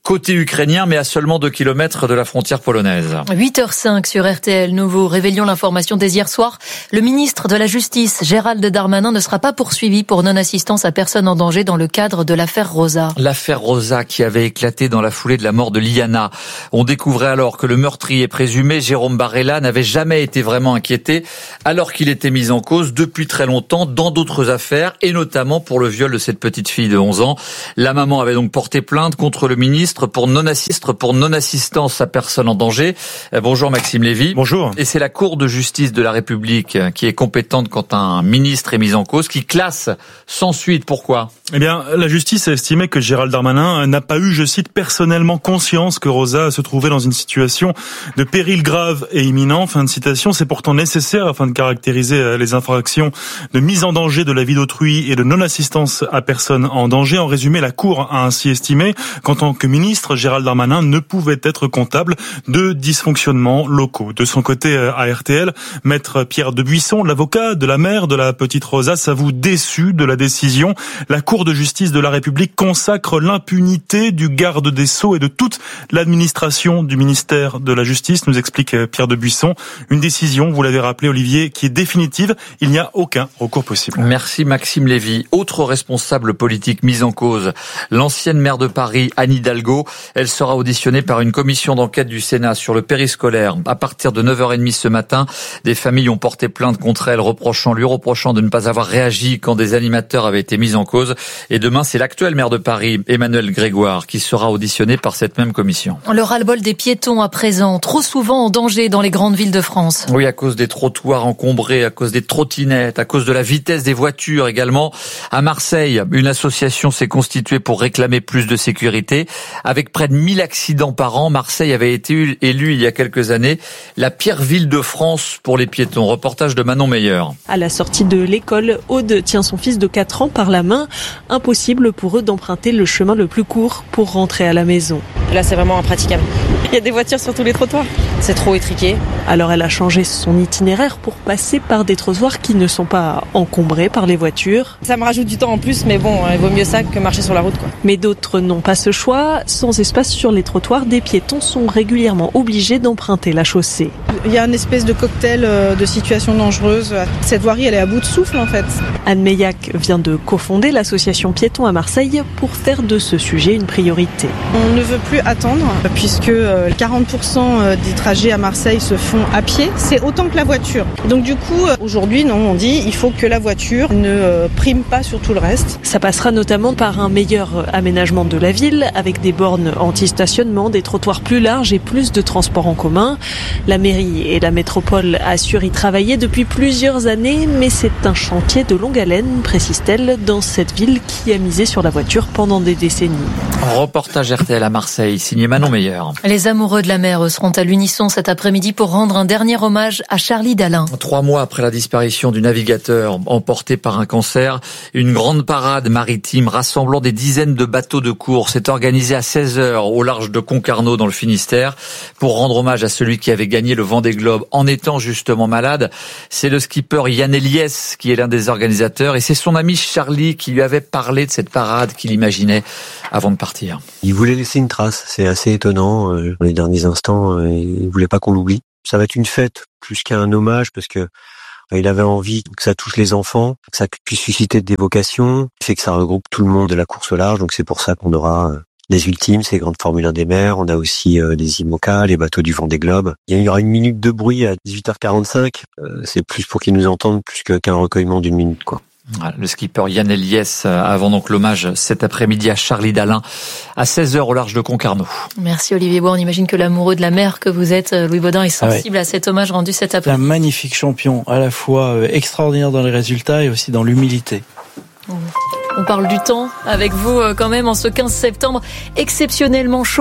côté ukrainien, mais à seulement deux kilomètres de la frontière polonaise. huit heures cinq sur R T L. Nous vous révélions l'information dès hier soir. Le ministre de la Justice, Gérald Darmanin, ne sera pas poursuivi pour non-assistance à personne en danger dans le cadre de l'affaire Rosa. L'affaire Rosa qui avait éclaté dans la foulée de la mort de Liana. On découvrait alors que le meurtrier présumé, Jérôme Barella, n'avait jamais été vraiment inquiété alors qu'il était mis en cause depuis très longtemps dans d'autres affaires et notamment pour le viol de cette petite fille de onze ans. La maman avait donc porté plainte contre le ministre pour non-assistance pour non-assistance à personne en danger. Bonjour Maxime Lévy. Bonjour. Et c'est la Cour de justice de la République qui est compétente quand un ministre est mis en cause, qui classe sans suite. Pourquoi ? Eh bien, la justice a estimé que Gérald Darmanin n'a pas eu, je cite, personnellement conscience que Rosa se trouvait dans une situation de péril grave et imminent. Fin de citation. C'est pourtant nécessaire afin de caractériser les infractions de mise en danger de la vie d'autrui et de non-assistance à personne en danger. En résumé, la Cour a ainsi estimé qu'en tant que ministre, Gérald Darmanin ne pouvait être comptable de dysfonctionnements locaux. De son côté, à R T L, maître Pierre Debuisson, l'avocat de la mère de la petite Rosa, s'avoue déçu de la décision. La Cour de justice de la République consacre l'impunité du garde des Sceaux et de toute l'administration du ministère de la Justice, nous explique Pierre Debuisson. Une décision, vous l'avez rappelé Olivier, qui est définitive. Il n'y a aucun recours possible. Merci Maxime Lévy. Autre responsable politique mise en cause, l'ancienne maire de Paris, Anne Hidalgo. Elle sera auditionnée par une commission d'enquête du Sénat sur le périscolaire. À partir de neuf heures trente ce matin, des familles ont porté plainte contre elle, reprochant, lui reprochant de ne pas avoir réagi quand des animateurs avaient été mis en cause. Et demain, c'est l'actuel maire de Paris, Emmanuel Grégoire, qui sera auditionné par cette même commission. Le ras-le-bol des piétons à présent, trop souvent en danger dans les grandes villes de France. Oui, à cause des trottoirs encombrés, à cause des trottinettes, à cause de la vitesse des voitures également. À Marseille, une association s'est constituée pour réclamer plus de sécurité. Avec près de mille accidents par an, Marseille avait été élue il y a quelques années la pire ville de France pour les piétons. Reportage de Manon Meyer. À la sortie de l'école, Aude tient son fils de quatre ans par la main. Impossible pour eux d'emprunter le chemin le plus court pour rentrer à la maison. Là, c'est vraiment impraticable. Il y a des voitures sur tous les trottoirs. C'est trop étriqué. Alors elle a changé son itinéraire pour passer par des trottoirs qui ne sont pas encombrés par les voitures. Ça me rajoute du temps en plus, mais bon, il vaut mieux ça que marcher sur la route, quoi. Mais d'autres n'ont pas ce choix. Sans espace sur les trottoirs, des piétons sont régulièrement obligés d'emprunter la chaussée. Il y a une espèce de cocktail de situations dangereuses. Cette voirie, elle est à bout de souffle, en fait. Anne Meillac vient de cofonder l'association Piétons à Marseille pour faire de ce sujet une priorité. On ne veut plus attendre, puisque quarante pour cent des trajets à Marseille se font à pied. C'est autant que la voiture. Donc du coup, aujourd'hui, non, on dit il faut que la voiture ne prime pas sur tout le reste. Ça passera notamment par un meilleur aménagement de la ville, avec des bornes anti-stationnement, des trottoirs plus larges et plus de transports en commun. La mairie et la métropole assurent y travailler depuis plusieurs années, mais c'est un chantier de longue haleine, précise-t-elle, dans cette ville qui a misé sur la voiture pendant des décennies. Reportage R T L à Marseille, signé Manon Meyer. Les amoureux de la mer seront à l'unisson cet après-midi pour rendre un dernier hommage à Charlie Dalin. Trois mois après la disparition du navigateur emporté par un cancer, une grande parade maritime rassemblant des dizaines de bateaux de course est organisée à seize heures au large de Concarneau dans le Finistère pour rendre hommage à celui qui avait gagné le Vendée Globe en étant justement malade. C'est le skipper Yann Eliès qui est l'un des organisateurs et c'est son ami Charlie qui lui avait parlé de cette parade qu'il imaginait avant de partir. Il voulait laisser une trace, c'est assez étonnant. Euh, dans les derniers instants, euh, il voulait pas qu'on l'oublie. Ça va être une fête plus qu'un hommage parce que euh, il avait envie que ça touche les enfants, que ça puisse susciter des vocations, fait que ça regroupe tout le monde de la course au large. Donc c'est pour ça qu'on aura euh, les ultimes, ces grandes Formule un des mers. On a aussi euh, les IMOCA, les bateaux du Vendée Globe. Il y aura une minute de bruit à dix-huit heures quarante-cinq. Euh, c'est plus pour qu'ils nous entendent plus que, qu'un recueillement d'une minute, quoi. Le skipper Yann Eliès avant donc l'hommage cet après-midi à Charlie Dalin à seize heures au large de Concarneau. Merci Olivier Bois. On imagine que l'amoureux de la mer que vous êtes, Louis Baudin, est sensible ah ouais. à cet hommage rendu cet après-midi. Un magnifique champion, à la fois extraordinaire dans les résultats et aussi dans l'humilité. On parle du temps avec vous quand même en ce quinze septembre exceptionnellement chaud. Hein.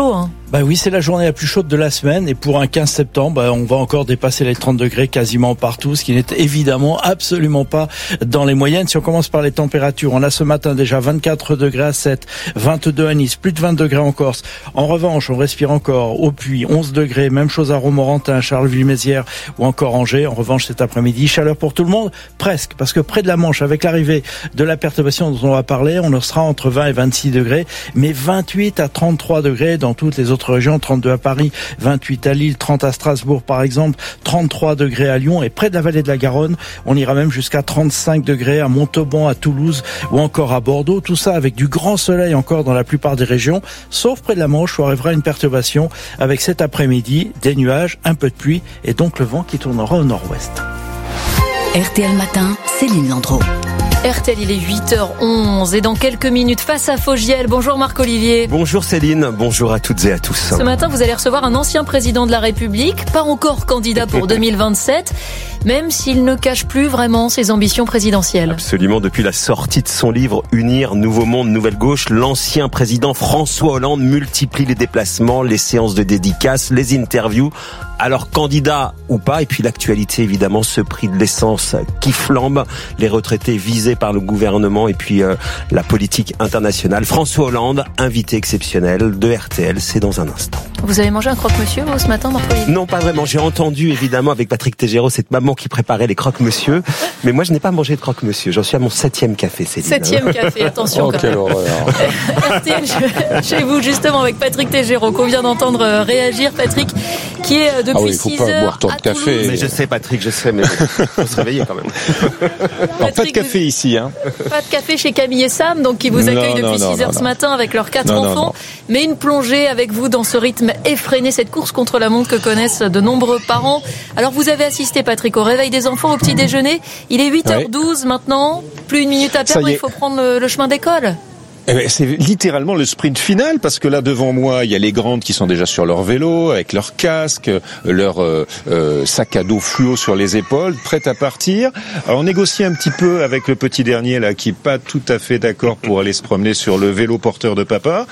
Bah oui, c'est la journée la plus chaude de la semaine et pour un quinze septembre, bah, on va encore dépasser les trente degrés quasiment partout, ce qui n'est évidemment absolument pas dans les moyennes. Si on commence par les températures, on a ce matin déjà vingt-quatre degrés à Sète, vingt-deux à Nice, plus de vingt degrés en Corse. En revanche, on respire encore au Puy, onze degrés, même chose à Romorantin, Charleville-Mézières ou encore Angers. En revanche, cet après-midi, chaleur pour tout le monde, presque, parce que près de la Manche, avec l'arrivée de la perturbation dont on va parler, on sera entre vingt et vingt-six degrés, mais vingt-huit à trente-trois degrés dans toutes les autres régions, trente-deux à Paris, vingt-huit à Lille, trente à Strasbourg par exemple, trente-trois degrés à Lyon et près de la vallée de la Garonne, on ira même jusqu'à trente-cinq degrés à Montauban, à Toulouse ou encore à Bordeaux. Tout ça avec du grand soleil encore dans la plupart des régions, sauf près de la Manche où arrivera une perturbation avec cet après-midi des nuages, un peu de pluie et donc le vent qui tournera au nord-ouest. R T L Matin, Céline Landreau. R T L, il est huit heures onze et dans quelques minutes, face à Fogiel. Bonjour Marc-Olivier. Bonjour Céline, bonjour à toutes et à tous. Ce matin, vous allez recevoir un ancien président de la République, pas encore candidat pour deux mille vingt-sept, même s'il ne cache plus vraiment ses ambitions présidentielles. Absolument, depuis la sortie de son livre « Unir, Nouveau Monde, Nouvelle Gauche », l'ancien président François Hollande multiplie les déplacements, les séances de dédicaces, les interviews. Alors candidat ou pas, et puis l'actualité évidemment, ce prix de l'essence qui flambe, les retraités visés par le gouvernement et puis euh, la politique internationale. François Hollande, invité exceptionnel de R T L, c'est dans un instant. Vous avez mangé un croque-monsieur vous, ce matin, Marc-Olivier ? Non, pas vraiment. J'ai entendu évidemment avec Patrick Tégéraud, cette maman qui préparait les croque-monsieur, mais moi je n'ai pas mangé de croque-monsieur. J'en suis à mon septième café, Céline. Septième café, attention. Oh, quelle horreur. R T L chez vous justement avec Patrick Tégéraud qu'on vient d'entendre réagir. Patrick qui est depuis ah oui, faut six pas heures boire tant de café. Mais je sais Patrick, je sais, mais faut se réveiller quand même. Alors, pas de café vous... ici, hein. Pas de café chez Camille et Sam, donc qui vous accueillent depuis six heures ce matin avec leurs quatre non, enfants. Non, non. Mais une plongée avec vous dans ce rythme effréné, cette course contre la montre que connaissent de nombreux parents. Alors vous avez assisté, Patrick, au réveil des enfants au petit déjeuner. Il est huit heures douze ouais. maintenant, plus une minute à perdre, il faut prendre le, le chemin d'école. C'est littéralement le sprint final parce que là devant moi il y a les grandes qui sont déjà sur leur vélo avec leur casque, leur euh, euh, sac à dos fluo sur les épaules, prêtes à partir. Alors on négocie un petit peu avec le petit dernier là qui est pas tout à fait d'accord pour aller se promener sur le vélo porteur de papa.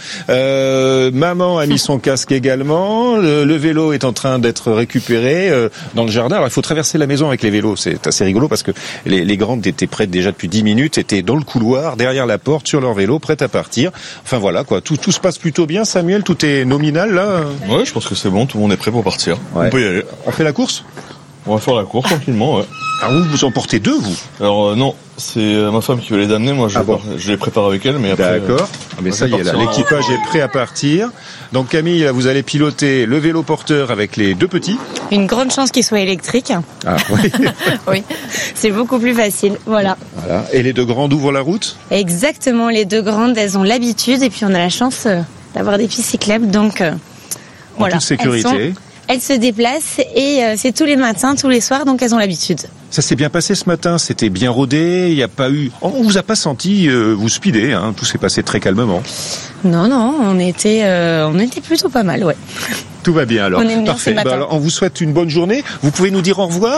Euh, maman a mis son casque également. Le, le vélo est en train d'être récupéré euh, dans le jardin. Alors il faut traverser la maison avec les vélos. C'est assez rigolo parce que les, les grandes étaient prêtes déjà depuis dix minutes, étaient dans le couloir derrière la porte sur leur vélo prêtes à partir. Enfin voilà quoi, tout, tout se passe plutôt bien. Samuel, tout est nominal là. Ouais, je pense que c'est bon, tout le monde est prêt pour partir. Ouais. On peut y aller. On fait la course ? On va faire la course tranquillement, ouais. Alors vous, vous en portez deux, vous ? Alors euh, non, c'est euh, ma femme qui veut les amener, moi je, ah bon. je les prépare avec elle, mais après... D'accord, euh, mais ça y est, là, l'équipage en... est prêt à partir. Donc Camille, là, vous allez piloter le vélo porteur avec les deux petits. Une grande chance qu'il soit électrique. Ah oui. Oui, c'est beaucoup plus facile, voilà. Voilà. Et les deux grandes ouvrent la route ? Exactement, les deux grandes, elles ont l'habitude et puis on a la chance euh, d'avoir des pistes cyclables, donc euh, en voilà. toute sécurité. Elles, sont, elles se déplacent et euh, c'est tous les matins, tous les soirs, donc elles ont l'habitude. Ça s'est bien passé ce matin, c'était bien rodé, il n'y a pas eu... On vous a pas senti euh, vous speeder, hein, tout s'est passé très calmement. Non, non, on était, euh, on était plutôt pas mal, ouais. Tout va bien alors. On aime bien Parfait. ce matin. Bah, alors, on vous souhaite une bonne journée. Vous pouvez nous dire au revoir ?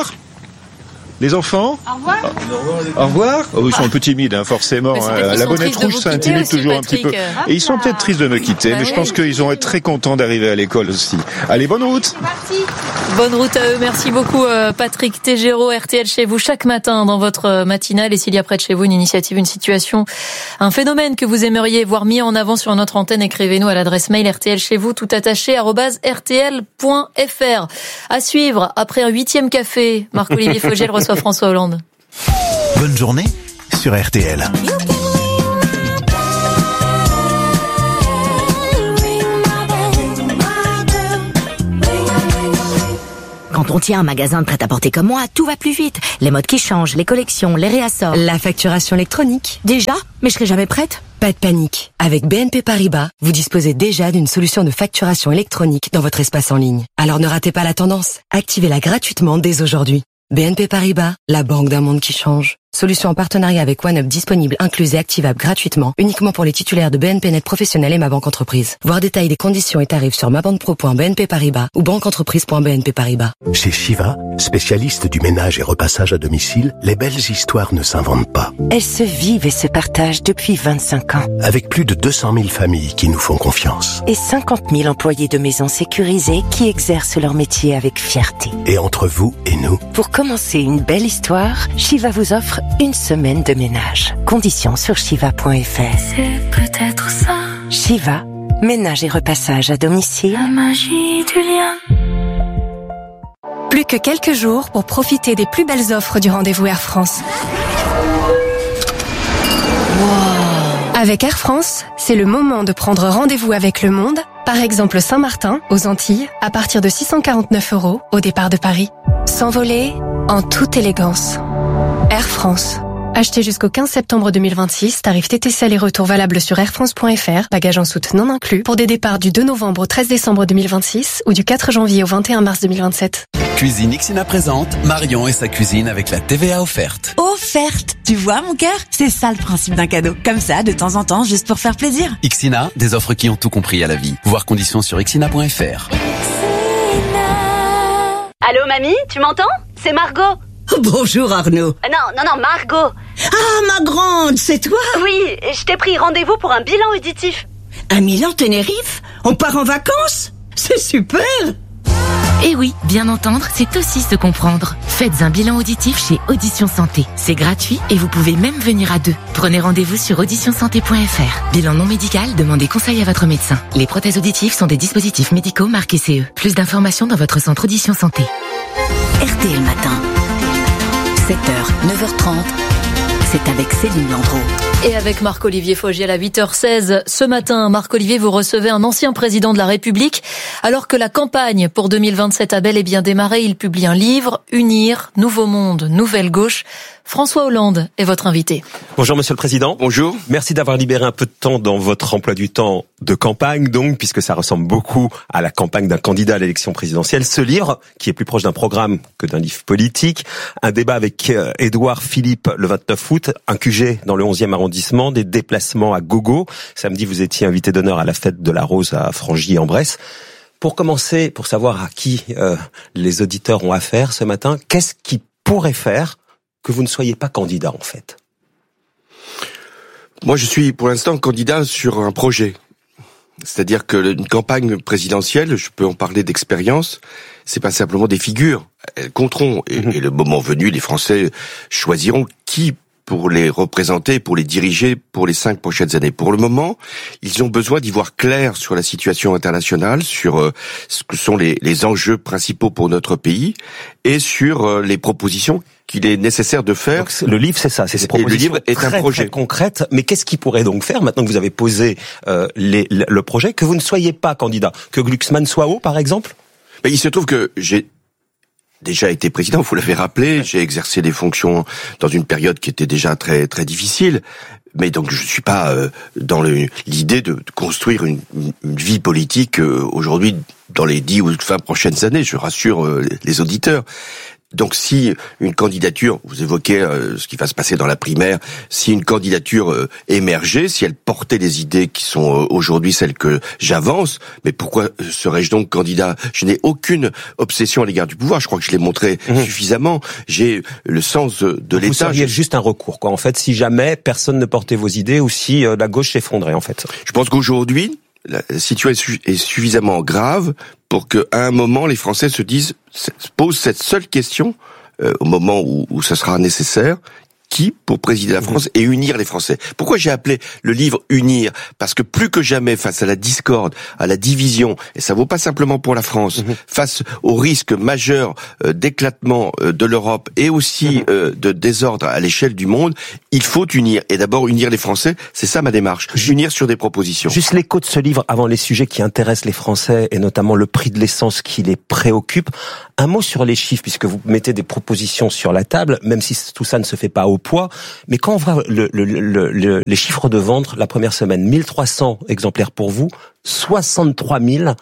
Les enfants ? Au revoir. Au revoir. Oh, ils sont un peu timides, hein, forcément. Hein. La bonnette rouge, ça intimide toujours un petit peu. Et ils sont peut-être tristes de me quitter, bah mais oui. je pense qu'ils vont être très contents d'arriver à l'école aussi. Allez, bonne route. Bonne route à eux. Merci beaucoup, Patrick Tégéraud, R T L chez vous chaque matin dans votre matinale. Et s'il y a près de chez vous une initiative, une situation, un phénomène que vous aimeriez voir mis en avant sur notre antenne, écrivez-nous à l'adresse mail R T L chez vous, tout attaché, arobase R T L point F R. À suivre, après un huitième café, Marc-Olivier Fogiel reçoit François Hollande. Bonne journée sur R T L. Quand on tient un magasin de prêt-à-porter comme moi, tout va plus vite. Les modes qui changent, les collections, les réassorts. La facturation électronique. Déjà ? Mais je serai jamais prête ? Pas de panique. Avec B N P Paribas, vous disposez déjà d'une solution de facturation électronique dans votre espace en ligne. Alors ne ratez pas la tendance. Activez-la gratuitement dès aujourd'hui. B N P Paribas, la banque d'un monde qui change. Solution en partenariat avec OneUp disponible, incluse et activable gratuitement, uniquement pour les titulaires de B N P Net Professionnel et Ma Banque Entreprise. Voir détail des conditions et tarifs sur mabanquepro point b n p paribas ou banqueentreprise point b n p paribas. Chez Shiva, spécialiste du ménage et repassage à domicile, les belles histoires ne s'inventent pas. Elles se vivent et se partagent depuis vingt-cinq ans. Avec plus de deux cent mille familles qui nous font confiance. Et cinquante mille employés de maisons sécurisées qui exercent leur métier avec fierté. Et entre vous et nous, pour commencer une belle histoire, Shiva vous offre une semaine de ménage. Conditions sur shiva point f r. C'est peut-être ça. Shiva, ménage et repassage à domicile. La magie du lien. Plus que quelques jours pour profiter des plus belles offres du rendez-vous Air France. Wow. Avec Air France, c'est le moment de prendre rendez-vous avec le monde. Par exemple Saint-Martin, aux Antilles, à partir de six cent quarante-neuf euros au départ de Paris. S'envoler en toute élégance. Air France. Achetez jusqu'au quinze septembre deux mille vingt-six, tarif T T C aller-retour valable sur air france point f r, bagages en soute non inclus, pour des départs du deux novembre au treize décembre deux mille vingt-six ou du quatre janvier au vingt et un mars deux mille vingt-sept. Cuisine Ixina présente Marion et sa cuisine avec la T V A offerte. Offerte. Tu vois mon cœur, c'est ça le principe d'un cadeau. Comme ça, de temps en temps, juste pour faire plaisir. Ixina, des offres qui ont tout compris à la vie. Voir conditions sur ixina point f r. Allô mamie, tu m'entends? C'est Margot. Bonjour Arnaud. Non, non, non, Margot. Ah, ma grande, c'est toi? Oui, je t'ai pris rendez-vous pour un bilan auditif. Un Milan Tenerife? On part en vacances? C'est super. Et oui, bien entendre, c'est aussi se comprendre. Faites un bilan auditif chez Audition Santé. C'est gratuit et vous pouvez même venir à deux. Prenez rendez-vous sur audition santé point f r. Bilan non médical, demandez conseil à votre médecin. Les prothèses auditives sont des dispositifs médicaux marqués C E. Plus d'informations dans votre centre Audition Santé. R T L Matin. sept heures, neuf heures trente, c'est avec Céline Landreau. Et avec Marc-Olivier Fogiel à huit heures seize. Ce matin, Marc-Olivier, vous recevez un ancien président de la République. Alors que la campagne pour deux mille vingt-sept a bel et bien démarré, il publie un livre, Unir, Nouveau Monde, Nouvelle Gauche. François Hollande est votre invité. Bonjour Monsieur le Président. Bonjour. Merci d'avoir libéré un peu de temps dans votre emploi du temps de campagne, donc, puisque ça ressemble beaucoup à la campagne d'un candidat à l'élection présidentielle. Ce livre, qui est plus proche d'un programme que d'un livre politique, un débat avec Édouard Philippe le vingt-neuf août, un Q G dans le onzième arrondissement, des déplacements à gogo. Samedi, vous étiez invité d'honneur à la fête de la Rose à Frangy-en-Bresse. Pour commencer, pour savoir à qui euh, les auditeurs ont affaire ce matin, qu'est-ce qui pourrait faire que vous ne soyez pas candidat, en fait? Moi, je suis pour l'instant candidat sur un projet. C'est-à-dire que une campagne présidentielle, je peux en parler d'expérience, c'est pas simplement des figures. Elles compteront. Et, et le moment venu, les Français choisiront qui pour les représenter, pour les diriger pour les cinq prochaines années. Pour le moment, ils ont besoin d'y voir clair sur la situation internationale, sur euh, ce que sont les, les enjeux principaux pour notre pays et sur euh, les propositions qu'il est nécessaire de faire. Donc, le livre, c'est ça, c'est des propositions le livre est très, un projet très concrètes. Mais qu'est-ce qu'il pourrait donc faire, maintenant que vous avez posé euh, les, le projet, que vous ne soyez pas candidat? Que Glucksmann soit haut, par exemple? Ben, il se trouve que j'ai déjà été président, vous l'avez rappelé, j'ai exercé des fonctions dans une période qui était déjà très très difficile, mais donc je suis pas euh, dans le, l'idée de, de construire une, une vie politique euh, aujourd'hui dans les dix ou vingt prochaines années, je rassure euh, les auditeurs. Donc si une candidature, vous évoquez euh, ce qui va se passer dans la primaire, si une candidature euh, émergeait, si elle portait les idées qui sont euh, aujourd'hui celles que j'avance, mais pourquoi serais-je donc candidat? Je n'ai aucune obsession à l'égard du pouvoir, je crois que je l'ai montré mmh. suffisamment, j'ai le sens de l'État. Vous seriez juste un recours, quoi, en fait, si jamais personne ne portait vos idées ou si euh, la gauche s'effondrait, en fait. Je pense qu'aujourd'hui, la situation est suffisamment grave pour qu'à un moment, les Français se disent, se posent cette seule question, euh, au moment où, où ça sera nécessaire, qui pour présider la France et unir les Français. Pourquoi j'ai appelé le livre Unir? Parce que plus que jamais, face à la discorde, à la division, et ça vaut pas simplement pour la France, mmh. face au risque majeur euh, d'éclatement euh, de l'Europe et aussi mmh. euh, de désordre à l'échelle du monde, il faut unir. Et d'abord unir les Français, c'est ça ma démarche. Unir sur des propositions. Juste l'écho de ce livre avant les sujets qui intéressent les Français et notamment le prix de l'essence qui les préoccupe. Un mot sur les chiffres, puisque vous mettez des propositions sur la table, même si tout ça ne se fait pas au poids. Mais quand on voit le, le, le, le, les chiffres de vente la première semaine, mille trois cents exemplaires pour vous, soixante-trois mille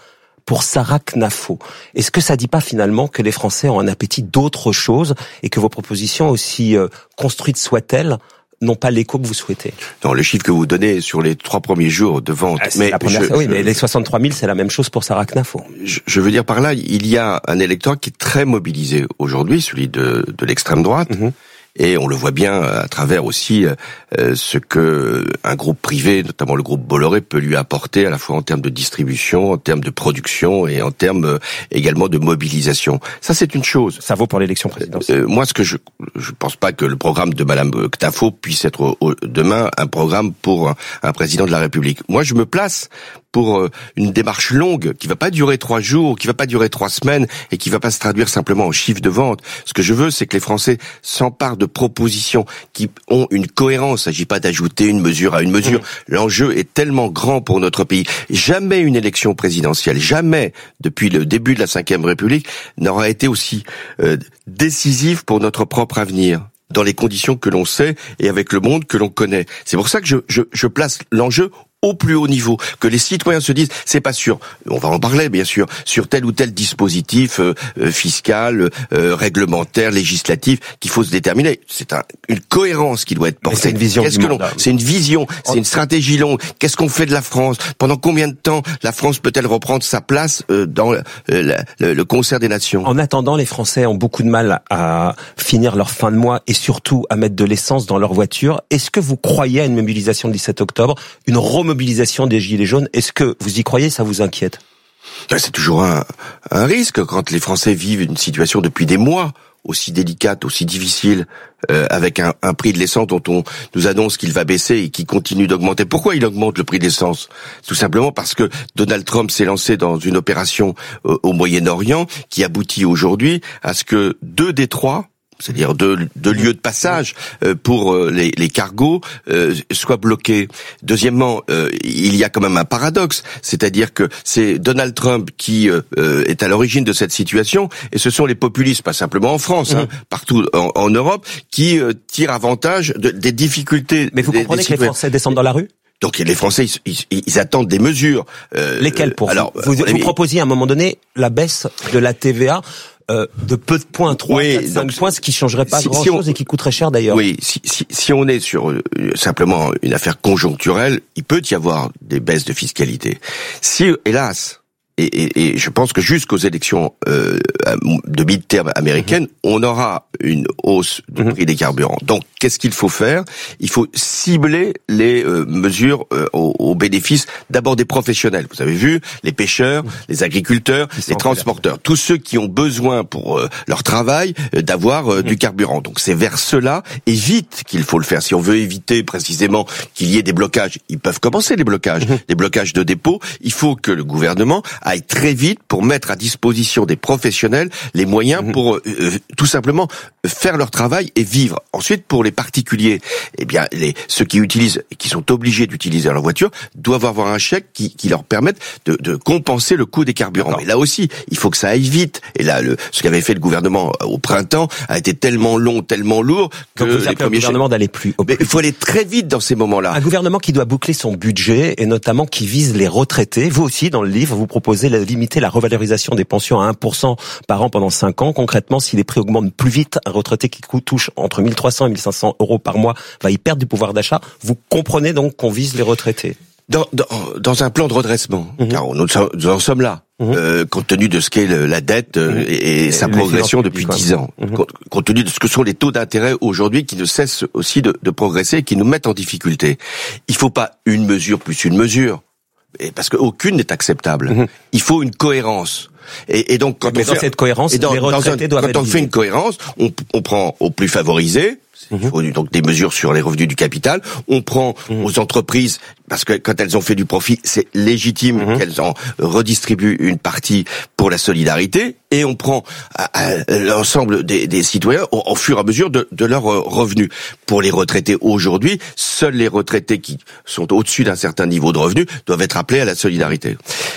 pour Sarah Knafo. Est-ce que ça dit pas finalement que les Français ont un appétit d'autre chose et que vos propositions, aussi euh, construites soient-elles, n'ont pas l'écho que vous souhaitez? Non, le chiffre que vous donnez sur les trois premiers jours de vente. Ah, mais la première, je, oui, je, mais les soixante-trois mille, c'est la même chose pour Sarah Knafo. Je, je veux dire par là, il y a un électorat qui est très mobilisé aujourd'hui, celui de, de l'extrême droite. Mm-hmm. Et on le voit bien à travers aussi euh, ce que un groupe privé, notamment le groupe Bolloré, peut lui apporter à la fois en termes de distribution, en termes de production et en termes euh, également de mobilisation. Ça, c'est une chose. Ça vaut pour l'élection présidentielle. Euh, moi, ce que je je pense pas que le programme de Madame Knafo puisse être au, demain un programme pour un, un président de la République. Moi, je me place pour une démarche longue qui va pas durer trois jours, qui va pas durer trois semaines et qui va pas se traduire simplement en chiffre de vente. Ce que je veux, c'est que les Français s'emparent de propositions qui ont une cohérence. Il ne s'agit pas d'ajouter une mesure à une mesure. Mmh. L'enjeu est tellement grand pour notre pays. Jamais une élection présidentielle, jamais depuis le début de la Cinquième République, n'aura été aussi euh, décisive pour notre propre avenir, dans les conditions que l'on sait et avec le monde que l'on connaît. C'est pour ça que je, je, je place l'enjeu au plus haut niveau, que les citoyens se disent, c'est pas sûr, on va en parler bien sûr, sur tel ou tel dispositif euh, euh, fiscal, euh, réglementaire, législatif, qu'il faut se déterminer. C'est un, une cohérence qui doit être portée. C'est une vision. Qu'est-ce que l'on, c'est une vision, c'est une stratégie longue. Qu'est-ce qu'on fait de la France? Pendant combien de temps la France peut-elle reprendre sa place euh, dans euh, la, le, le concert des nations? En attendant, les Français ont beaucoup de mal à finir leur fin de mois et surtout à mettre de l'essence dans leur voiture. Est-ce que vous croyez à une mobilisation le dix-sept octobre, une mobilisation des Gilets jaunes? Est-ce que vous y croyez? Ça vous inquiète? C'est toujours un, un risque quand les Français vivent une situation depuis des mois aussi délicate, aussi difficile, euh, avec un, un prix de l'essence dont on nous annonce qu'il va baisser et qui continue d'augmenter. Pourquoi il augmente le prix de l'essence? Tout simplement parce que Donald Trump s'est lancé dans une opération euh, au Moyen-Orient qui aboutit aujourd'hui à ce que deux des trois, c'est-à-dire deux, deux lieux de passage euh, pour euh, les, les cargos euh, soient bloqués. Deuxièmement, euh, il y a quand même un paradoxe, c'est-à-dire que c'est Donald Trump qui euh, est à l'origine de cette situation, et ce sont les populistes, pas simplement en France, mmh. hein, partout en, en Europe, qui euh, tirent avantage de, des difficultés. Mais vous des, comprenez des que les Français descendent dans la rue? Donc les Français, ils, ils, ils attendent des mesures. Euh, Lesquelles pour alors, vous? Vous, vous proposiez à un moment donné la baisse de la T V A euh, de peu de points, trois, oui, quatre, cinq points, ce qui changerait pas si, grand-chose si et qui coûterait cher d'ailleurs. Oui, si, si, si on est sur euh, simplement une affaire conjoncturelle, il peut y avoir des baisses de fiscalité. Si, hélas, et, et, et je pense que jusqu'aux élections euh, de mid-term américaines, mmh. on aura une hausse du mmh. prix des carburants. Donc, qu'est-ce qu'il faut faire? Il faut cibler les euh, mesures euh, au, au bénéfice d'abord des professionnels. Vous avez vu, les pêcheurs, mmh. les agriculteurs, les transporteurs, tous ceux qui ont besoin pour euh, leur travail euh, d'avoir euh, mmh. du carburant. Donc, c'est vers cela et vite qu'il faut le faire. Si on veut éviter précisément qu'il y ait des blocages, ils peuvent commencer les blocages, mmh. les blocages de dépôt. Il faut que le gouvernement aille très vite pour mettre à disposition des professionnels les moyens mmh. pour euh, tout simplement faire leur travail et vivre. Ensuite, pour les particuliers, eh bien, les, ceux qui utilisent, qui sont obligés d'utiliser leur voiture, doivent avoir un chèque qui, qui leur permette de, de compenser le coût des carburants. Non. Mais là aussi, il faut que ça aille vite. Et là, le, ce qu'avait fait le gouvernement au printemps a été tellement long, tellement lourd que Donc vous les premiers le gouvernement chèques... d'aller plus. Mais il faut aller très vite dans ces moments-là. Un gouvernement qui doit boucler son budget et notamment qui vise les retraités. Vous aussi, dans le livre, vous proposez de limiter la revalorisation des pensions à un pour cent par an pendant cinq ans. Concrètement, si les prix augmentent plus vite, un retraité qui touche entre mille trois cents et mille cinq cents euros par mois va y perdre du pouvoir d'achat. Vous comprenez donc qu'on vise les retraités? Dans, dans, dans un plan de redressement, mmh. car nous, nous en sommes là, mmh. euh, compte tenu de ce qu'est le, la dette euh, mmh. et, et sa progression depuis dix ans, mmh. compte, compte tenu de ce que sont les taux d'intérêt aujourd'hui qui ne cessent aussi de, de progresser et qui nous mettent en difficulté. Il faut pas une mesure plus une mesure, et parce qu'aucune n'est acceptable. Mmh. Il faut une cohérence. Et, et donc quand Mais on dans fait, cette cohérence, dans, les retraités un, doivent quand être on fait une cohérence, on, on prend aux plus favorisés. Il faut donc des mesures sur les revenus du capital. On prend mmh. aux entreprises, parce que quand elles ont fait du profit, c'est légitime mmh. qu'elles en redistribuent une partie pour la solidarité. Et on prend à, à l'ensemble des, des citoyens au, au fur et à mesure de, de leurs revenus. Pour les retraités aujourd'hui, seuls les retraités qui sont au-dessus d'un certain niveau de revenus doivent être appelés à la solidarité.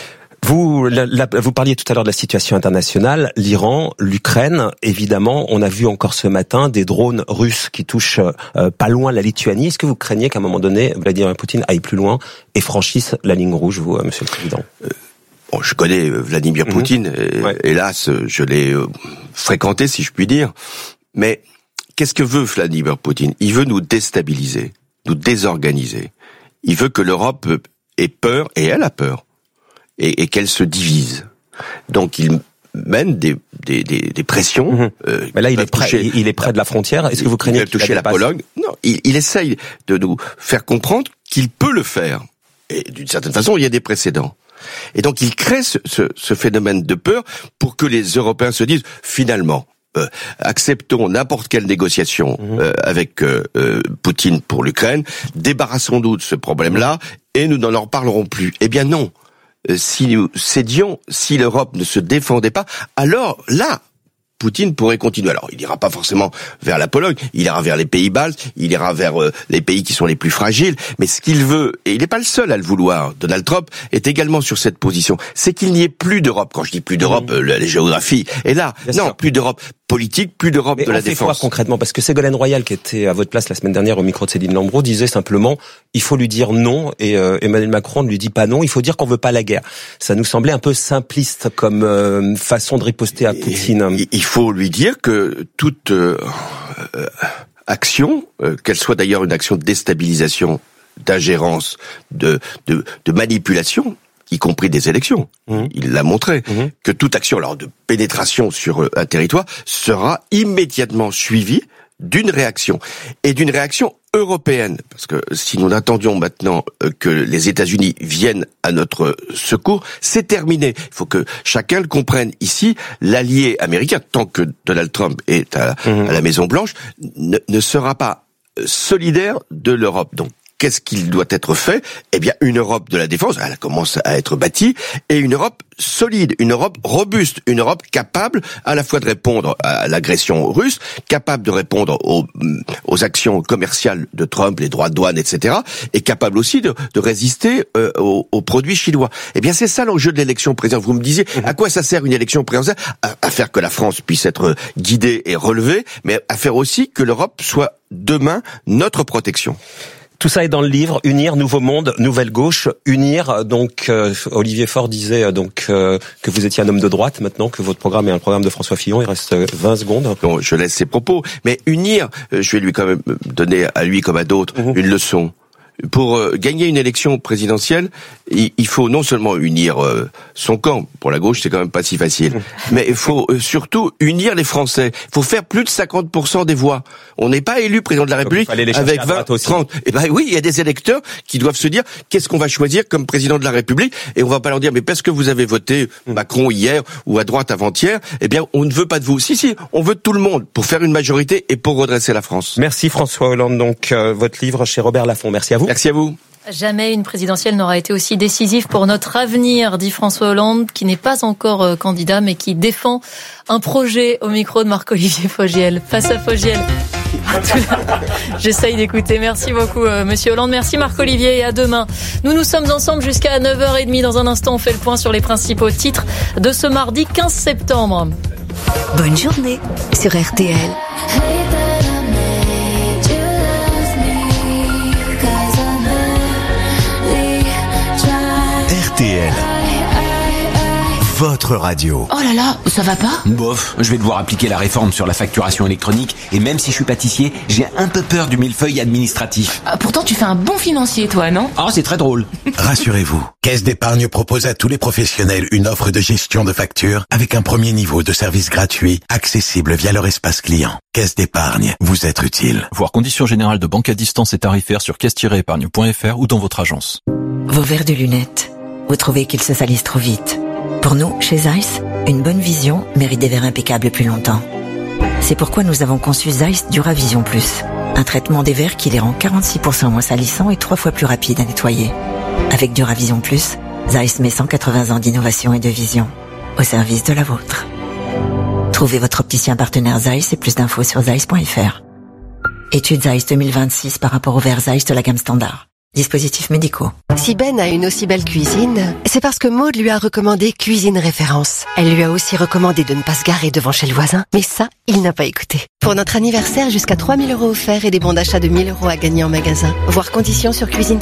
Vous, la, la, vous parliez tout à l'heure de la situation internationale, l'Iran, l'Ukraine. Évidemment, on a vu encore ce matin des drones russes qui touchent euh, pas loin la Lituanie. Est-ce que vous craignez qu'à un moment donné, Vladimir Poutine aille plus loin et franchisse la ligne rouge, vous, euh, Monsieur le Président ? euh, bon, je connais Vladimir Poutine, mmh. et, ouais. hélas, je l'ai fréquenté, si je puis dire. Mais qu'est-ce que veut Vladimir Poutine? Il veut nous déstabiliser, nous désorganiser. Il veut que l'Europe ait peur, et elle a peur, et, et qu'elle se divise. Donc il mène des, des, des, des pressions. Mmh. Euh, Mais là, il est près, toucher, il est près de la frontière. Est-ce que vous craignez qu'il toucher la Pologne? Non, il, il essaye de nous faire comprendre qu'il peut le faire. Et d'une certaine façon, il y a des précédents. Et donc, il crée ce, ce, ce phénomène de peur pour que les Européens se disent, finalement, euh, acceptons n'importe quelle négociation mmh. euh, avec euh, euh, Poutine pour l'Ukraine, débarrassons-nous de ce problème-là, et nous n'en en reparlerons plus. Eh bien non. Si nous cédions, si l'Europe ne se défendait pas, alors là, Poutine pourrait continuer. Alors, il ira pas forcément vers la Pologne, il ira vers les pays baltes, il ira vers euh, les pays qui sont les plus fragiles, mais ce qu'il veut, et il n'est pas le seul à le vouloir, Donald Trump est également sur cette position, c'est qu'il n'y ait plus d'Europe. Quand je dis plus d'Europe, mmh. euh, la, la géographie est là. Bien non, sûr. Plus d'Europe politique, plus d'Europe mais de la on fait défense. Quoi, concrètement, parce que Ségolène Royal, qui était à votre place la semaine dernière au micro de Céline Lambreau, disait simplement il faut lui dire non, et euh, Emmanuel Macron ne lui dit pas non, il faut dire qu'on veut pas la guerre. Ça nous semblait un peu simpliste comme euh, façon de riposter à Poutine. Et, il faut lui dire que toute euh, euh, action, euh, qu'elle soit d'ailleurs une action de déstabilisation, d'ingérence, de, de, de manipulation, y compris des élections. Mmh. Il l'a montré, mmh. que toute action alors de pénétration sur un territoire sera immédiatement suivie d'une réaction, et d'une réaction européenne, parce que si nous attendions maintenant que les États-Unis viennent à notre secours, c'est terminé. Il faut que chacun le comprenne ici, l'allié américain, tant que Donald Trump est à, mmh. à la Maison-Blanche, ne, ne sera pas solidaire de l'Europe. Donc, qu'est-ce qu'il doit être fait? Eh bien, une Europe de la défense, elle commence à être bâtie, et une Europe solide, une Europe robuste, une Europe capable à la fois de répondre à l'agression russe, capable de répondre aux, aux actions commerciales de Trump, les droits de douane, et cetera, et capable aussi de, de résister euh, aux, aux produits chinois. Eh bien, c'est ça l'enjeu de l'élection présidentielle. Vous me disiez, à quoi ça sert une élection présidentielle? à, à faire que la France puisse être guidée et relevée, mais à faire aussi que l'Europe soit demain notre protection. Tout ça est dans le livre Unir, Nouveau Monde, Nouvelle Gauche. Unir, donc euh, Olivier Faure disait euh, donc euh, que vous étiez un homme de droite. Maintenant que votre programme est un programme de François Fillon, il reste vingt secondes. Bon, je laisse ses propos, mais unir, je vais lui quand même donner à lui comme à d'autres mmh. une leçon. Pour euh, gagner une élection présidentielle, il, il faut non seulement unir euh, son camp, pour la gauche c'est quand même pas si facile, mais il faut euh, surtout unir les Français. Il faut faire plus de cinquante pour cent des voix. On n'est pas élu président de la République avec vingt, trente. Et ben oui, il y a des électeurs qui doivent se dire qu'est-ce qu'on va choisir comme président de la République, et on va pas leur dire mais parce que vous avez voté Macron hier ou à droite avant-hier, eh bien on ne veut pas de vous. Si si, on veut de tout le monde pour faire une majorité et pour redresser la France. Merci François Hollande. Donc euh, votre livre chez Robert Laffont. Merci à vous. Merci à vous. Jamais une présidentielle n'aura été aussi décisive pour notre avenir, dit François Hollande, qui n'est pas encore euh, candidat, mais qui défend un projet au micro de Marc-Olivier Fogiel. Face à Fogiel. J'essaye d'écouter. Merci beaucoup, euh, Monsieur Hollande. Merci Marc-Olivier, et à demain. Nous nous sommes ensemble jusqu'à neuf heures trente. Dans un instant, on fait le point sur les principaux titres de ce mardi quinze septembre. Bonne journée sur R T L. R T L, votre radio. Oh là là, ça va pas? Bof, je vais devoir appliquer la réforme sur la facturation électronique, et même si je suis pâtissier, j'ai un peu peur du millefeuille administratif. Ah, pourtant tu fais un bon financier toi, non? Ah, c'est très drôle. Rassurez-vous, Caisse d'épargne propose à tous les professionnels une offre de gestion de factures avec un premier niveau de service gratuit, accessible via leur espace client. Caisse d'épargne, vous êtes utile. Voir conditions générales de banque à distance et tarifaires sur caisse tiret épargne point f r ou dans votre agence. Vos verres de lunettes, vous trouvez qu'ils se salissent trop vite? Pour nous, chez Zeiss, une bonne vision mérite des verres impeccables plus longtemps. C'est pourquoi nous avons conçu Zeiss Duravision Plus, un traitement des verres qui les rend quarante-six pour cent moins salissants et trois fois plus rapides à nettoyer. Avec Duravision Plus, Zeiss met cent quatre-vingts ans d'innovation et de vision au service de la vôtre. Trouvez votre opticien partenaire Zeiss et plus d'infos sur zeiss point f r. Étude Zeiss deux mille vingt-six par rapport aux verres Zeiss de la gamme standard. Dispositifs médicaux. Si Ben a une aussi belle cuisine, c'est parce que Maude lui a recommandé Cuisine Référence. Elle lui a aussi recommandé de ne pas se garer devant chez le voisin, mais ça, il n'a pas écouté. Pour notre anniversaire, jusqu'à trois mille euros offerts et des bons d'achat de mille euros à gagner en magasin. Voir conditions sur cuisine